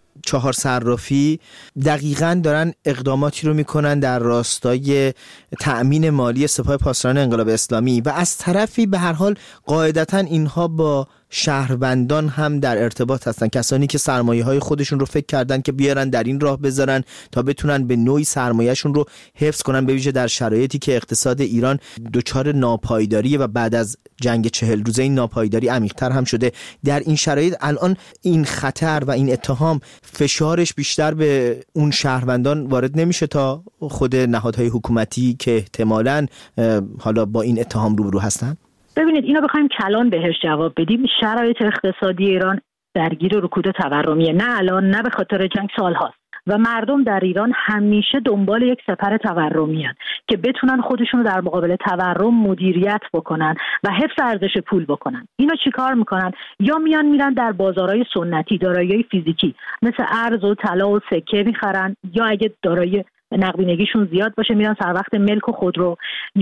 4 صرافی دقیقاً دارن اقداماتی رو میکنن در راستای تأمین مالی سپاه پاسداران انقلاب اسلامی و از طرفی به هر حال قاعدتاً اینها با شهروندان هم در ارتباط هستن، کسانی که سرمایه‌های خودشون رو فکر کردن که بیارن در این راه بذارن تا بتونن به نوعی سرمایه‌شون رو حفظ کنن، به ویژه در شرایطی که اقتصاد ایران دچار ناپایداریه و بعد از جنگ 40 روزه این ناپایداری عمیق‌تر هم شده. در این شرایط الان این خطر و این اتهام فشارش بیشتر به اون شهروندان وارد نمیشه تا خود نهادهای حکومتی که احتمالاً حالا با این اتهام روبرو هستن؟ ببینید اینا بخوایم کلان بهش جواب بدیم، شرایط اقتصادی ایران درگیر رکود تورمیه، نه الان نه به خاطر جنگ، سال هاست و مردم در ایران همیشه دنبال یک سپر تورمی هستند که بتونن خودشون رو در مقابل تورم مدیریت بکنن و حفظ ارزش پول بکنن. اینا چیکار میکنن؟ یا میرن در بازارهای سنتی دارایی فیزیکی مثل ارز و طلا و سکه میخرن، یا اگه دارایی نقدینگیشون زیاد باشه میرن سر وقت ملک و خودرو، یا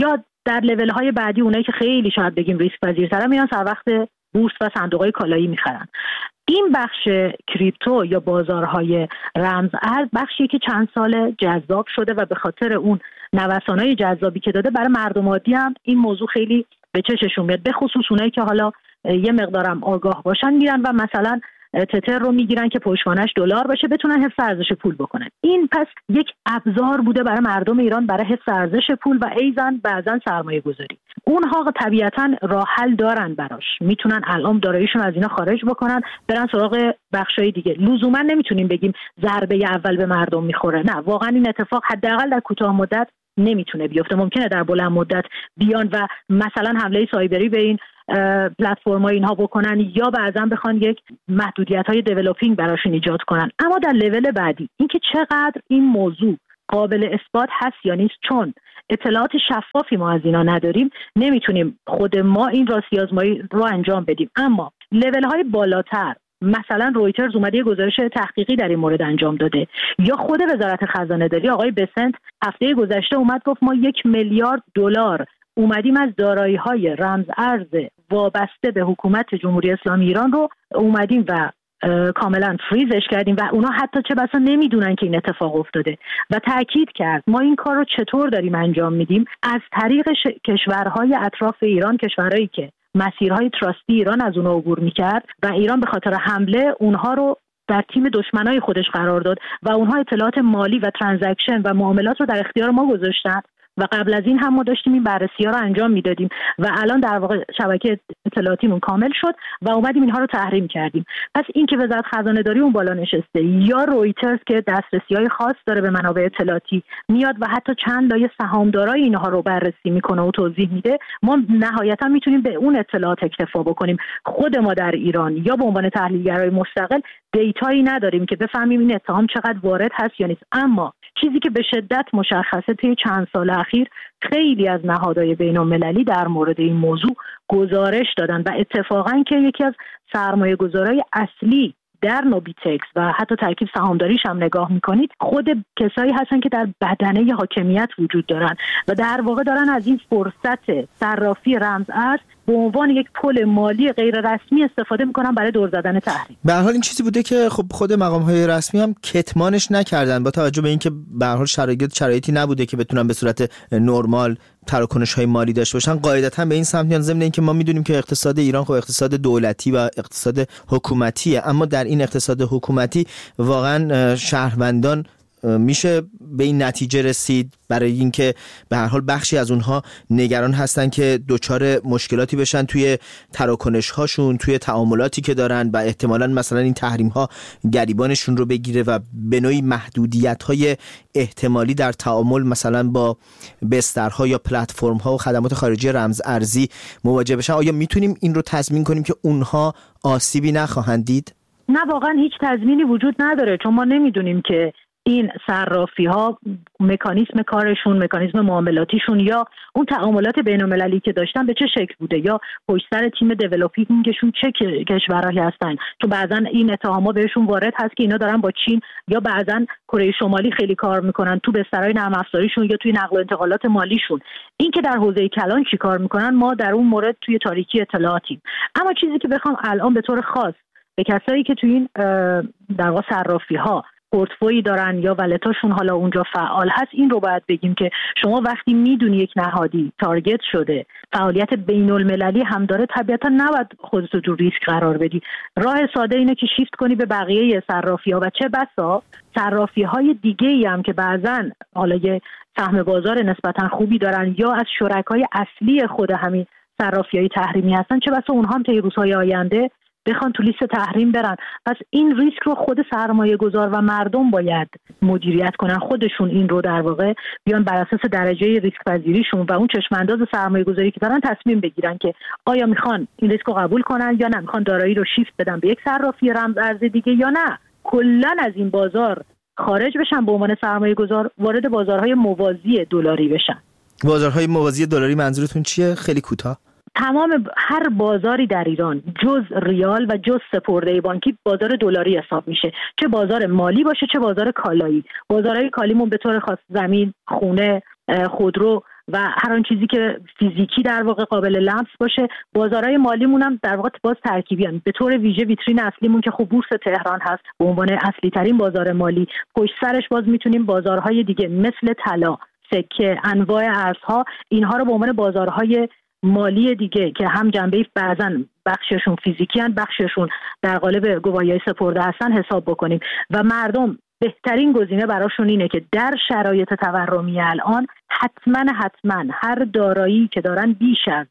در لول‌های بعدی اونایی که خیلی شاید بگیم ریسک پذیرترن میان سر وقت بورس و صندوق‌های کالایی میخرن. این بخش کریپتو یا بازارهای رمز ارز بخشی که چند سال جذاب شده و به خاطر اون نوسان‌های جذابی که داده برای مردم عادی هم این موضوع خیلی به چششون میاد، به خصوص اونایی که حالا یه مقدارم آگاه باشن میرن و مثلا تتر رو میگیرن که پشتوانش دلار باشه بتونن حفظ ارزش پول بکنن. این پس یک ابزار بوده برای مردم ایران برای حفظ ارزش پول و ایزن بعضن سرمایه گذاری. اونها طبیعتاً راه حل دارن براش، میتونن الان داراییشون از اینا خارج بکنن برن سراغ بخشای دیگه. لزوما نمیتونیم بگیم ضربه اول به مردم میخوره، نه، واقعا این اتفاق حداقل در کوتاه مدت نمیتونه بیفته. ممکنه در بلند مدت بیان و مثلا حمله سایبری به این پلتفرم‌ها اینها بکنن یا بعضا بخوان یک محدودیت‌های دیولپینگ براشون ایجاد کنن. اما در لول بعدی اینکه چقدر این موضوع قابل اثبات هست یا نیست، چون اطلاعات شفافی ما از اینا نداریم، نمیتونیم خود ما این راستی آزمایی رو انجام بدیم. اما لول‌های بالاتر، مثلا رویترز اومده یه گزارش تحقیقی در این مورد انجام داده، یا خود وزارت خزانه داری آقای بسنت هفته گذشته اومد گفت ما 1 میلیارد دلار اومدیم از دارایی‌های رمز ارز وابسته به حکومت جمهوری اسلامی ایران رو اومدیم و کاملا فریزش کردیم و اونا حتی چه بسا نمیدونن که این اتفاق افتاده و تاکید کرد ما این کار رو چطور داریم انجام میدیم، از طریق کشورهای اطراف ایران، کشورهایی که مسیرهای تراستی ایران از اونها عبور میکرد و ایران به خاطر حمله اونها رو در تیم دشمنای خودش قرار داد و اونها اطلاعات مالی و ترانزکشن و معاملات رو در اختیار ما گذاشتن و قبل از این هم ما داشتیم این بررسی‌ها رو انجام میدادیم و الان در واقع شبکه اطلاعاتیمون کامل شد و اومدیم اینها رو تحریم کردیم. پس این که وزارت خزانه داری اون بالا نشسته یا رویترز که دسترسی‌های خاص داره به منابع اطلاعاتی میاد و حتی چند لایه سهامدارای اینها رو بررسی میکنه و توضیح میده، ما نهایتا میتونیم به اون اطلاعات اکتفا بکنیم. خود ما در ایران یا به عنوان تحلیلگرای مستقل دیتایی نداریم که بفهمیم این اتهام چقدر وارد هست یا نیست. اما چیزی که به شدت مشخصه طی چند سال اخیر خیلی از نهادهای بین‌المللی در مورد این موضوع گزارش دادن و اتفاقاً که یکی از سرمایه‌گذارای اصلی در نوبیتکس و حتی ترکیب سهامداریش هم نگاه میکنید خود کسایی هستن که در بدنه حاکمیت وجود دارن و در واقع دارن از این فرصت صرافی رمز ارز به عنوان یک پل مالی غیر رسمی استفاده میکنن برای دور زدن تحریم. به هر حال این چیزی بوده که خب خود مقام‌های رسمی هم کتمانش نکردن با توجه به اینکه به هر حال شرایطی نبوده که بتونن به صورت نرمال تراکنش‌های مالی داشته باشن. قاعدتاً به این سمت میان، ضمن اینکه ما میدونیم که اقتصاد ایران خب اقتصاد دولتی و اقتصاد حکومتیه، اما در این اقتصاد حکومتی واقعاً شهروندان میشه به این نتیجه رسید برای اینکه به هر حال بخشی از اونها نگران هستن که دچار مشکلاتی بشن توی تراکنش هاشون، توی تعاملاتی که دارن و احتمالاً مثلا این تحریم ها گریبانشون رو بگیره و به نوعی محدودیت های احتمالی در تعامل مثلا با بسترها یا پلتفرم ها و خدمات خارجی رمز ارزی مواجه بشن. آیا میتونیم این رو تضمین کنیم که اونها آسیبی نخواهند دید؟ نه، واقعا هیچ تضمینی وجود نداره، چون ما نمیدونیم که این صرافی ها مکانیزم کارشون، مکانیزم معاملاتیشون یا اون تعاملات بین‌المللی که داشتن به چه شکل بوده یا پشت سر تیم دیولپینگشون چه کشورهایی هستن. تو بعضا این اتهامات بهشون وارد هست که اینا دارن با چین یا بعضا کره شمالی خیلی کار میکنن تو بسترهای نرم افزاریشون یا توی نقل و انتقالات مالیشون. این که در حوزه کلان چی کار میکنن ما در اون مورد توی تاریکی اطلاعاتیم. اما چیزی که بخوام الان به طور خاص به کسایی که توی این در واقع صرافی ها پورتفویی دارن یا ولتاشون حالا اونجا فعال هست، این رو باید بگیم که شما وقتی میدونی یک نهادی تارگت شده، فعالیت بین المللی هم داره، طبیعتا نباید خودتو تو ریسک قرار بدی. راه ساده اینه که شیفت کنی به بقیه صرافی‌ها و چه بسا صرافی‌های دیگه‌ای هم که بعضن حالا یه سهم بازار نسبتا خوبی دارن یا از شرکای اصلی خود همین صرافی‌های تحریمی هستن، چه بسا اونها هم طی روزهای آینده بخوان تو لیست تحریم برن. پس این ریسک رو خود سرمایه گذار و مردم باید مدیریت کنن، خودشون این رو در واقع بیان بر اساس درجه ریسک پذیریشون و اون چشم انداز سرمایه گذاری که دارن تصمیم بگیرن که آیا میخوان این ریسک رو قبول کنن یا نه، میخوان دارایی رو شیفت بدن به یک صرافی رمز ارز دیگه یا نه کلا از این بازار خارج بشن، به عنوان سرمایه گذار وارد بازارهای موازی دلاری بشن. بازارهای موازی دلاری منظورتون چیه؟ خیلی کوتاه. تمام هر بازاری در ایران جز ریال و جز سپرده بانکی بازار دلاری حساب میشه، چه بازار مالی باشه چه بازار کالایی. بازارهای کالیمون به طور خاص زمین، خونه، خودرو و هر آن چیزی که فیزیکی در واقع قابل لمس باشه. بازارهای مالیمون هم در واقع باز ترکیبی هستند. به طور ویژه ویترین اصلیمون که خب بورس تهران هست به عنوان اصلی ترین بازار مالی، پشت سرش باز میتونیم بازارهای دیگه مثل طلا، سکه، انواع ارزها، اینها رو به عنوان بازارهای مالی دیگه که هم جنبه بعضن بخششون فیزیکی هستند، بخششون در قالب گواهی‌های سپرده هستن حساب بکنیم و مردم بهترین گزینه براشون اینه که در شرایط تورمی الان حتما هر دارایی که دارن بیش از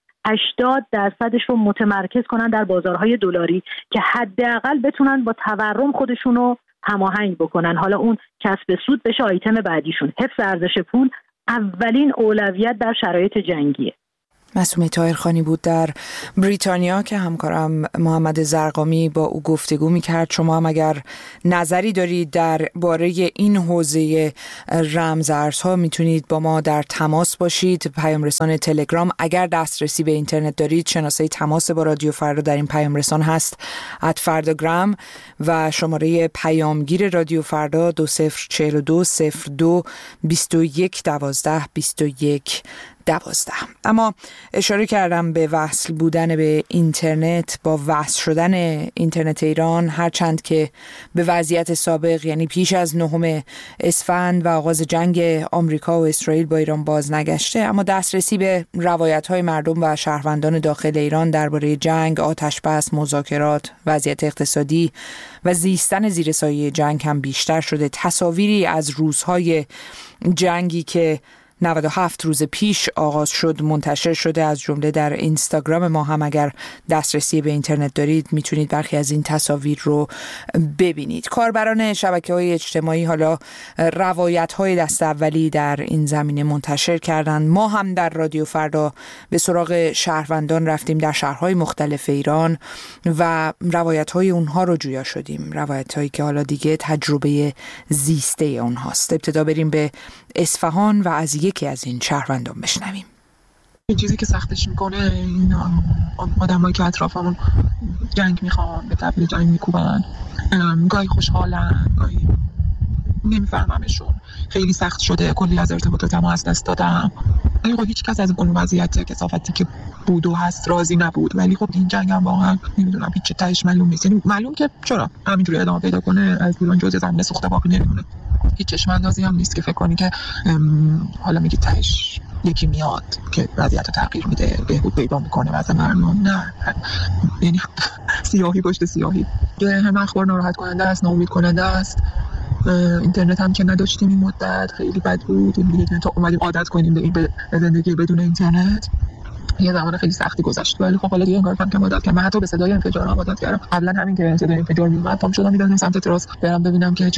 80% رو متمرکز کنن در بازارهای دلاری که حداقل بتونن با تورم خودشون رو هماهنگ بکنن. حالا اون کسب سود بشه آیتم بعدیشون. حفظ ارزش پول اولین اولویت در شرایط جنگیه. معصومه طاهرخانی بود در بریتانیا که همکارم محمد زرقامی با او گفتگو میکرد. شما هم اگر نظری دارید در باره این حوزه رمزارزها میتونید با ما در تماس باشید. پیام رسان تلگرام، اگر دسترسی به اینترنت دارید شناسه تماس با رادیو فردا در این پیام رسان هست @فرداگرام و شماره پیامگیر رادیو فردا 2042 02 21 12 21 12. اما اشاره کردم به وصل بودن به اینترنت. با وصل شدن اینترنت ایران، هرچند که به وضعیت سابق یعنی پیش از 9 اسفند و آغاز جنگ آمریکا و اسرائیل با ایران باز نگشته، اما دسترسی به روایت‌های مردم و شهروندان داخل ایران درباره جنگ، آتش‌بس، مذاکرات، وضعیت اقتصادی و زیستن زیر سایه جنگ هم بیشتر شده. تصاویری از روزهای جنگی که 97 روز پیش آغاز شد منتشر شده، از جمله در اینستاگرام ما هم اگر دسترسی به اینترنت دارید میتونید برخی از این تصاویر رو ببینید. کاربران شبکه‌های اجتماعی حالا روایت‌های دست اولی در این زمینه منتشر کردند. ما هم در رادیو فردا به سراغ شهروندان رفتیم در شهرهای مختلف ایران و روایت‌های اونها رو جویا شدیم، روایت‌هایی که حالا دیگه تجربه زیسته اونهاست. ابتدا بریم به اصفهان و از یکی از این شهروندان بشنویم. این چیزی که سختش میکنه این آدمایی که اطرافمون جنگ میخوان، به طبل جنگ میکوبن، گاهی خوشحالن، گاهی نمیفهممشون. خیلی سخت شده، کلی از ارتباطاتم از دست دادم. ولی خب هیچ کس از اون وضعیت کثافتی که بود و هست راضی نبود. ولی خب این جنگ هم واقعا نمیدونم هیچ تهش معلوم نیست. یعنی معلوم که چرا همینجوری ادامه پیدا کنه، از ایران جزء زمین سوخته باقی نمیمونه. هیچ چشم اندازی هم نیست که فکر کنی که حالا میگی تهش یکی میاد که وضعیت رو تغییر میده، بهبود پیدا میکنه وضع مردم. نه، یعنی سیاهی پشت سیاهی. هم اخبار ناراحت کننده است، ناامید کننده است. اینترنت هم که نداشتیم این مدت خیلی بد بود. دیگه تا اومدیم عادت کنیم به زندگی بدون اینترنت. یه زمان خیلی سختی گذشت، ولی خب حالا دیگه انگار که عادت کردم. من حتی به صدای انفجار هم عادت کردم. قبلا همین که صدای انفجار میومد پام شدم می‌دادم سمت تراس برم ببینم که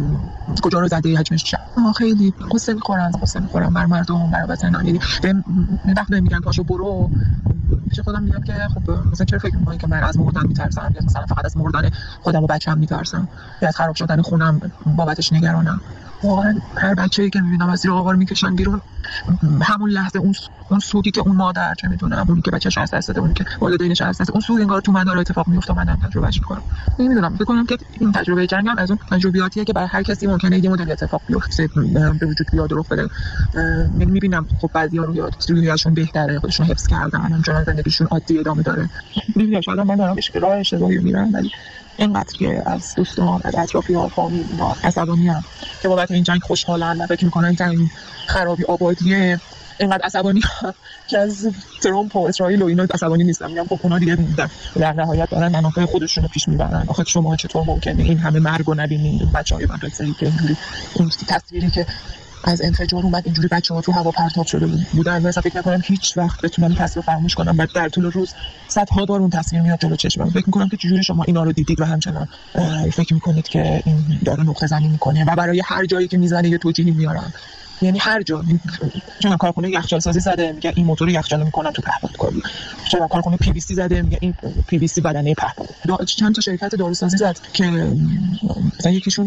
کجا رو زده، حجمش چقدره. خیلی قصه می‌خورم بر مردم، بر وطنم. یعنی وقتی میگن پاشو برو، پیش خودم میگم که خب مثلا چرا فکر می‌کنی که من از مردن میترسم، یا مثلا فقط از مردن خودم و بچه‌م میترسم، یا از خراب شدن خونم بابتش نگرانم. واقعا هر بچه‌ای که می‌بینم از زیر آوار میکشن بیرون، همون لحظه اون سودی که اون مادر چه میدونم، اون که بچه‌ش از دست داده، اون که والدینش از دست، اون سود انگار تو من داره اتفاق میفته، منم تجربهش می‌کنم. نمیدونم، فکر کنم که این تجربه جنگ هم از اون تجربیاتیه که برای هر کسی ممکنه یه مدل اتفاق بیفته، به وجود بیاد و رخ بده. یعنی می‌بینم خب بعضی‌ها رویاشون بهتره، خودشون حفظ کردن، همچنان زندگیشون عادی ادامه داره. نمی‌دونم، شاید من دارم به راه اشتباهی میرم، ولی اینقدر که از دوستان، از اطرافیان، فامیل عصبانی‌ام که بابت این جنگ خوشحالن و فکر می‌کنن که این خرابی آبادیه. اینقدر عصبانی که از ترامپ و اسرائیل و اینا عصبانی نیستم. میگم خب اونا دیگه در نهایت دارن منافع خودشون رو پیش میبرن. آخه شما چطور ممکنه این همه مرگ رو نبینید؟ بچه‌های مدرسه‌ای که اینجوری، اون تصویری که از انفجار اومد اینجوری بچه‌ها تو هوا پرتاب شده بودن، مثلا فکر نکنم هیچ وقت بتونم این تصویر فراموش کنم. بعد در طول روز صدها بار اون تصویر میاد جلو چشمم. فکر می‌کنم که چجوری شما اینا رو دیدید و همچنان فکر می‌کنید که این داره نقطه زنی می‌کنه و برای هر جایی که میزنه یه توجیهی میارن. یعنی هر جا، چون کارخونه یخچال سازی زده میگه این موتور یخچال میکنن تو پهپاد کاری، چون کارخونه پی وی سی زده میگه این پی وی سی بدنه پهپاد. چند تا شرکت داروسازی زد که مثلا یکیشون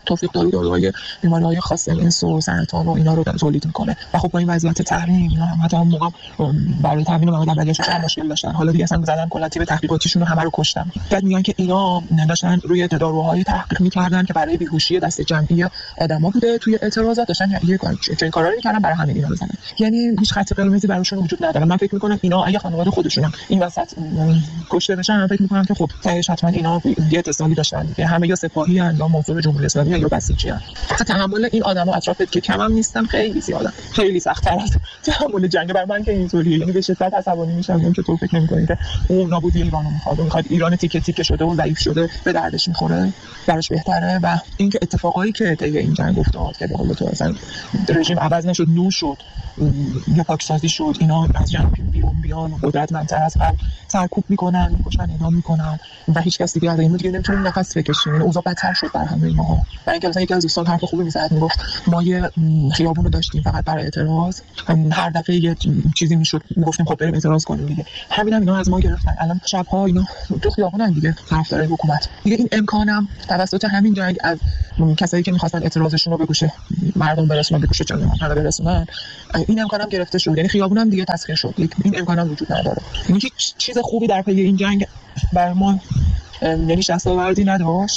توفیق داروهای بیماری‌های خاص انس و سرطان و اینا رو تولید میکنه و خب با این وضعیت تحریم اینا هم حتی موقع برای تامین مواد اولیه‌شون هم مشکل داشتن. حالا دیگه اصلا زدن کلا تیم تحقیقاتیشون رو همه رو کشتن. بعد میگن که اینا داشتن روی داروهای تحقیق میکردن که برای بیهوشی دست جمعی آدما بوده، توی اعتراضات داشتن یه چنین کارا رو میکردن برای همین اینا بزنن. یعنی هیچ خط قرمزی براشون وجود نداره. من فکر میکنم اینا اگه خانواده خودشون این وسط کشته بشن، من فکر میکنم که خب تهش حتما اینا یه اتصالی داشتن که همه یا سپاهی ان یا موضوع جمهوری اسلامی یا بسیجی ان. تحمل این آدما اطرافت که کم هم نیستم، خیلی زیاده، خیلی سخت‌تر از تحمل جنگ برای من که اینطوریه. یعنی به شدت عصبانی میشم که تو فکر نمی‌کنی که اون نابودی ایرانو میخواد ایران تیکه تیکه شده و ضعیف شده به دردش میخوره، براش بهتره. و اینکه اتفاقایی که طی این جنگ افتاد که به قول تو اصلا رژیم عوض نشد، نو شد یا پاکسازی شد، اینا از جنگ بیرون بیان و قدرتمندتر از قبل سرکوب میکنن، میکشن، اعدام میکنن و هیچ کس دیگه از این دیگه نمیتونه نفس بکشه. یعنی اوضاع بدتر شد بر همه ماها. و اینکه مثلا یکی از دوستان حرف خوبی میزد، میگفت ما یه خیابون رو داشتیم فقط برای اعتراض، هر دفعه یه چیزی میشد میگفتیم خب بریم اعتراض کنیم دیگه. همینا اینا از ما گرفتن. الان شب‌ها اینا تو خیابونن دیگه، طرفدار حکومت دیگه. این امکانم توسط همین جنگ از کسایی که می‌خواستن اعتراضشون رو به گوش مردم برسونن، به گوش جامعه برسونن، این امکانم گرفته شد. یعنی خیابونم دیگه تسخیر شد. این امکانم وجود نداره. یعنی هیچ چیز خوبی در پی این جنگ بر ما یعنی دستاوردی نداشت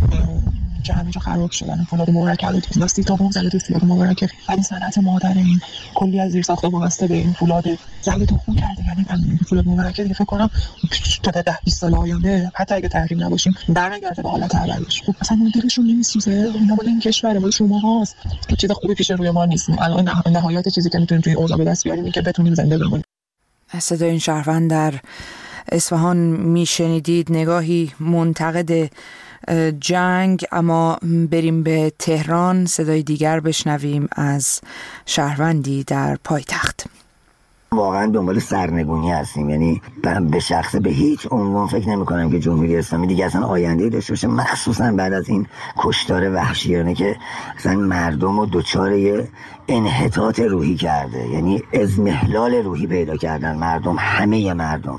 که همه جا خراب شدن. فولاد مبارک علوتی دستی تا بوم زده تو فولاد مبارک، ولی صنعت مادر این کلی از زیر ساخت وابسته به این فولاد زده تو خون کرده. یعنی فولاد مبارک دیگه فکر کنم تا 10-20 سال آینده حتی اگه تحریم نباشیم برنگرده به حالت اولش. خب اصلا دلشون نمیسوزه. اینا مال این کشور، مال شماهاست. چیز خوبی پیش روی ما نیست. الان نهایت چیزی که میتونیم توی اوضاع به دست بیاریم اینه که بتونیم زنده بمونیم. صدای این شهروند در اصفهان میشنیدید، نگاهی منتقد جنگ. اما بریم به تهران، صدای دیگر بشنویم از شهروندی در پایتخت. واقعا دنبال سرنگونی هستیم. یعنی به شخص به هیچ عنوان فکر نمی کنم که جمهوری اسلامی دیگه اصلا آینده‌ای داشته باشه، مخصوصا بعد از این کشتار وحشیانه که اصلا مردم رو دچار انحطاط روحی کرده. یعنی اضمحلال روحی پیدا کردن مردم، همه مردم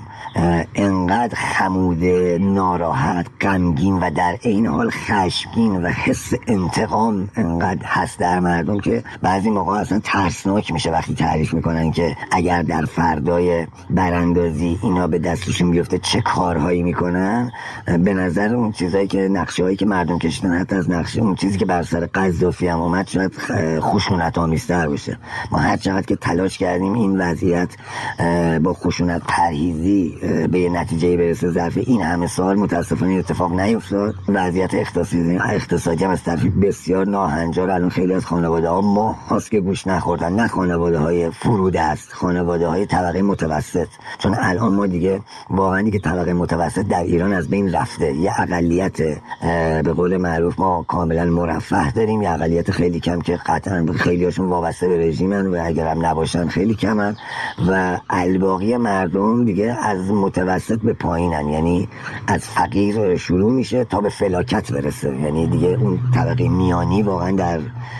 انقدر خموده، ناراحت، غمگین و در عین حال خشمگین و حس انتقام انقدر هست در مردم که بعضی موقع اصلا ترسناک میشه وقتی تعریف میکنن که اگر در فردای براندازی اینا به دستشون بیفته چه کارهایی میکنن. به نظر اون چیزایی که نقشه‌هایی که مردم کشیدن، حتی از نقشه اون چیزی که بر سر قذافی هم اومد، شاید خشونت آمیزتر باشه. ما هر چقدر که تلاش کردیم این وضعیت با خشونت پرهیزی به یه نتیجه برسه ظرف این همه سال، متاسفانه اتفاق نیفتاد. وضعیت اقتصادی هم از طرف بسیار ناهنجار. الان خیلی از خانواده‌ها ما هاست که گوش نخوردن، نه خانواده‌های فروده است، خانواده‌های طبقه متوسط. چون الان ما دیگه واقعا دیگه طبقه متوسط در ایران از بین رفته. یه اقلیت به قول معروف ما کاملا مرفه داریم، یه اقلیت خیلی کم که قطعا خیلیاشون وابسته به رژیمن و اگرم نباشن خیلی کمن و الباقی مردم دیگه از متوسط به پایینن. یعنی از فقیر شروع میشه تا به فلاکت برسه. یعنی دیگه اون طبقه میانی واقعا در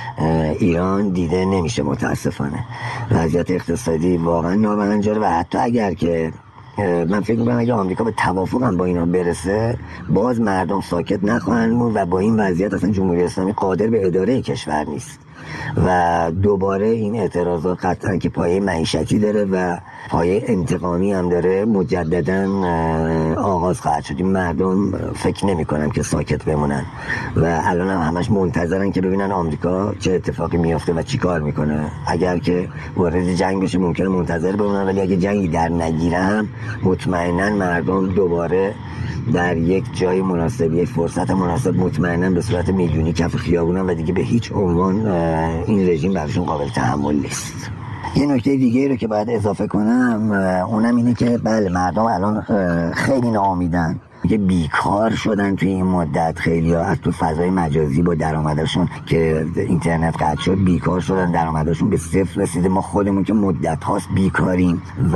ایران دیده نمیشه متاسفانه. وضعیت اقتصادی واقعا نامنجاره و حتی اگر که من فکر میکنم اگه آمریکا به توافق هم با اینا برسه، باز مردم ساکت نخواهند موند و با این وضعیت اصلا جمهوری اسلامی قادر به اداره کشور نیست و دوباره این اعتراضات قطعا که پایه معیشتی داره و پایه انتقامی هم داره مجددا آغاز خواهد شد. این مردم فکر نمی کنم که ساکت بمونن و الان هم همش منتظرن که ببینن آمریکا چه اتفاقی میفته و چی کار میکنه. اگر که وارد جنگ بشه ممکنه منتظر بمونن، ولی اگه جنگی در نگیره هم مطمئنا مردم دوباره در یک جای مناسب، یک فرصت مناسب مطمئنا به صورت میلیونی کف خیابونن و دیگه به هیچ عنوان این رژیم براشون قابل تحمل نیست. یه نکته دیگه رو که باید اضافه کنم اونم اینه که بله مردم الان خیلی ناامیدن که بیکار شدن توی این مدت. خیلی ها از تو فضای مجازی با درآمدشون که اینترنت قطع شد بیکار شدن، درآمدشون به صفر رسیده. ما خودمون که مدت هاست بیکاریم و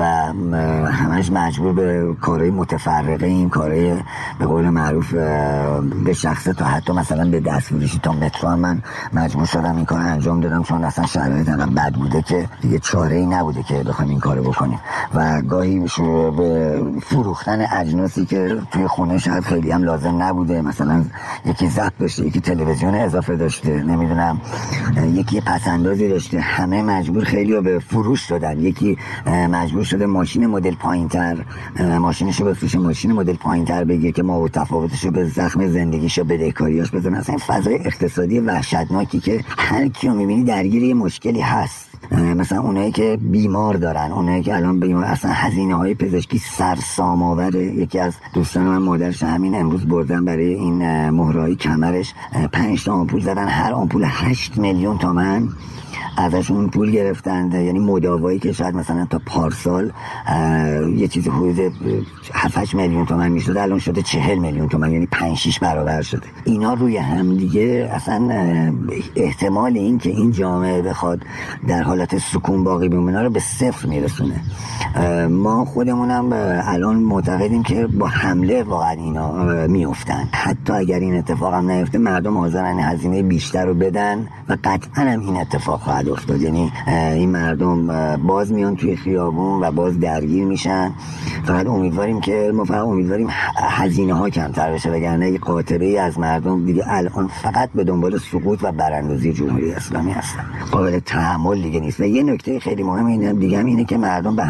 همش مجبور به کارهای متفرقه ایم، کارهای به قول معروف به شخصه تا حتی مثلا به دستفروشی تا مترو هم من مجبور شدم این کار انجام دادم چون اصلا شرایط انقدر بد بوده که دیگه چاره‌ای نبوده که بخوایم این کارو بکنیم و گاهی به فروختن اجناسی که توی خونه شاید خیلی هم لازم نبوده، مثلا یکی ضبط داشته، یکی تلویزیون اضافه داشته، نمیدونم یکی پسندازی داشته، همه مجبور خیلی به فروش شدن. یکی مجبور شده ماشین مدل پایینتر ماشینشو بفروشه، ماشین مدل پایینتر بگیره که ما و تفاوتشو به زخم زندگیشو بدهکاریاش بزنه. اصلا فضای اقتصادی وحشتناکی که هر کیو میبینی درگیر یه مشکلی هست. مثلا اونایی که بیمار دارن، اونایی که الان بیمار، اصلا هزینه‌های پزشکی سرسام آوره. یکی از دوستان من مادرش همین امروز بردن برای این مهره‌های کمرش 5 تا آمپول زدن، هر آمپول 8 میلیون تومان ازشون پول گرفتند. یعنی مداوایی که شاید مثلا تا پارسال یه چیزی حدود 7-8 میلیون تومان میشد، الان شده 40 میلیون تومان، یعنی 5-6 برابر شده. اینا روی هم دیگه اصلا احتمال این که این جامعه بخواد در حالت سکون باقی بمونه رو به صفر میرسونه. ما خودمونم الان معتقدیم که با حمله واقعا اینا میافتن. حتی اگر این اتفاق هم نیفته، مردم حاضرن هزینه بیشتر رو بدن و قطعا هم این اتفاق خواهد افتاد. یعنی این مردم باز میان توی خیابون و باز درگیر میشن. فقط امیدواریم که هزینه ها کمتر بشه، وگرنه یک قاطره از مردم دیگه الان فقط به دنبال سقوط و براندازی جمهوری اسلامی هستن. قابل تحمل دیگه نیست. و یه نکته خیلی مهم اینه که مردم به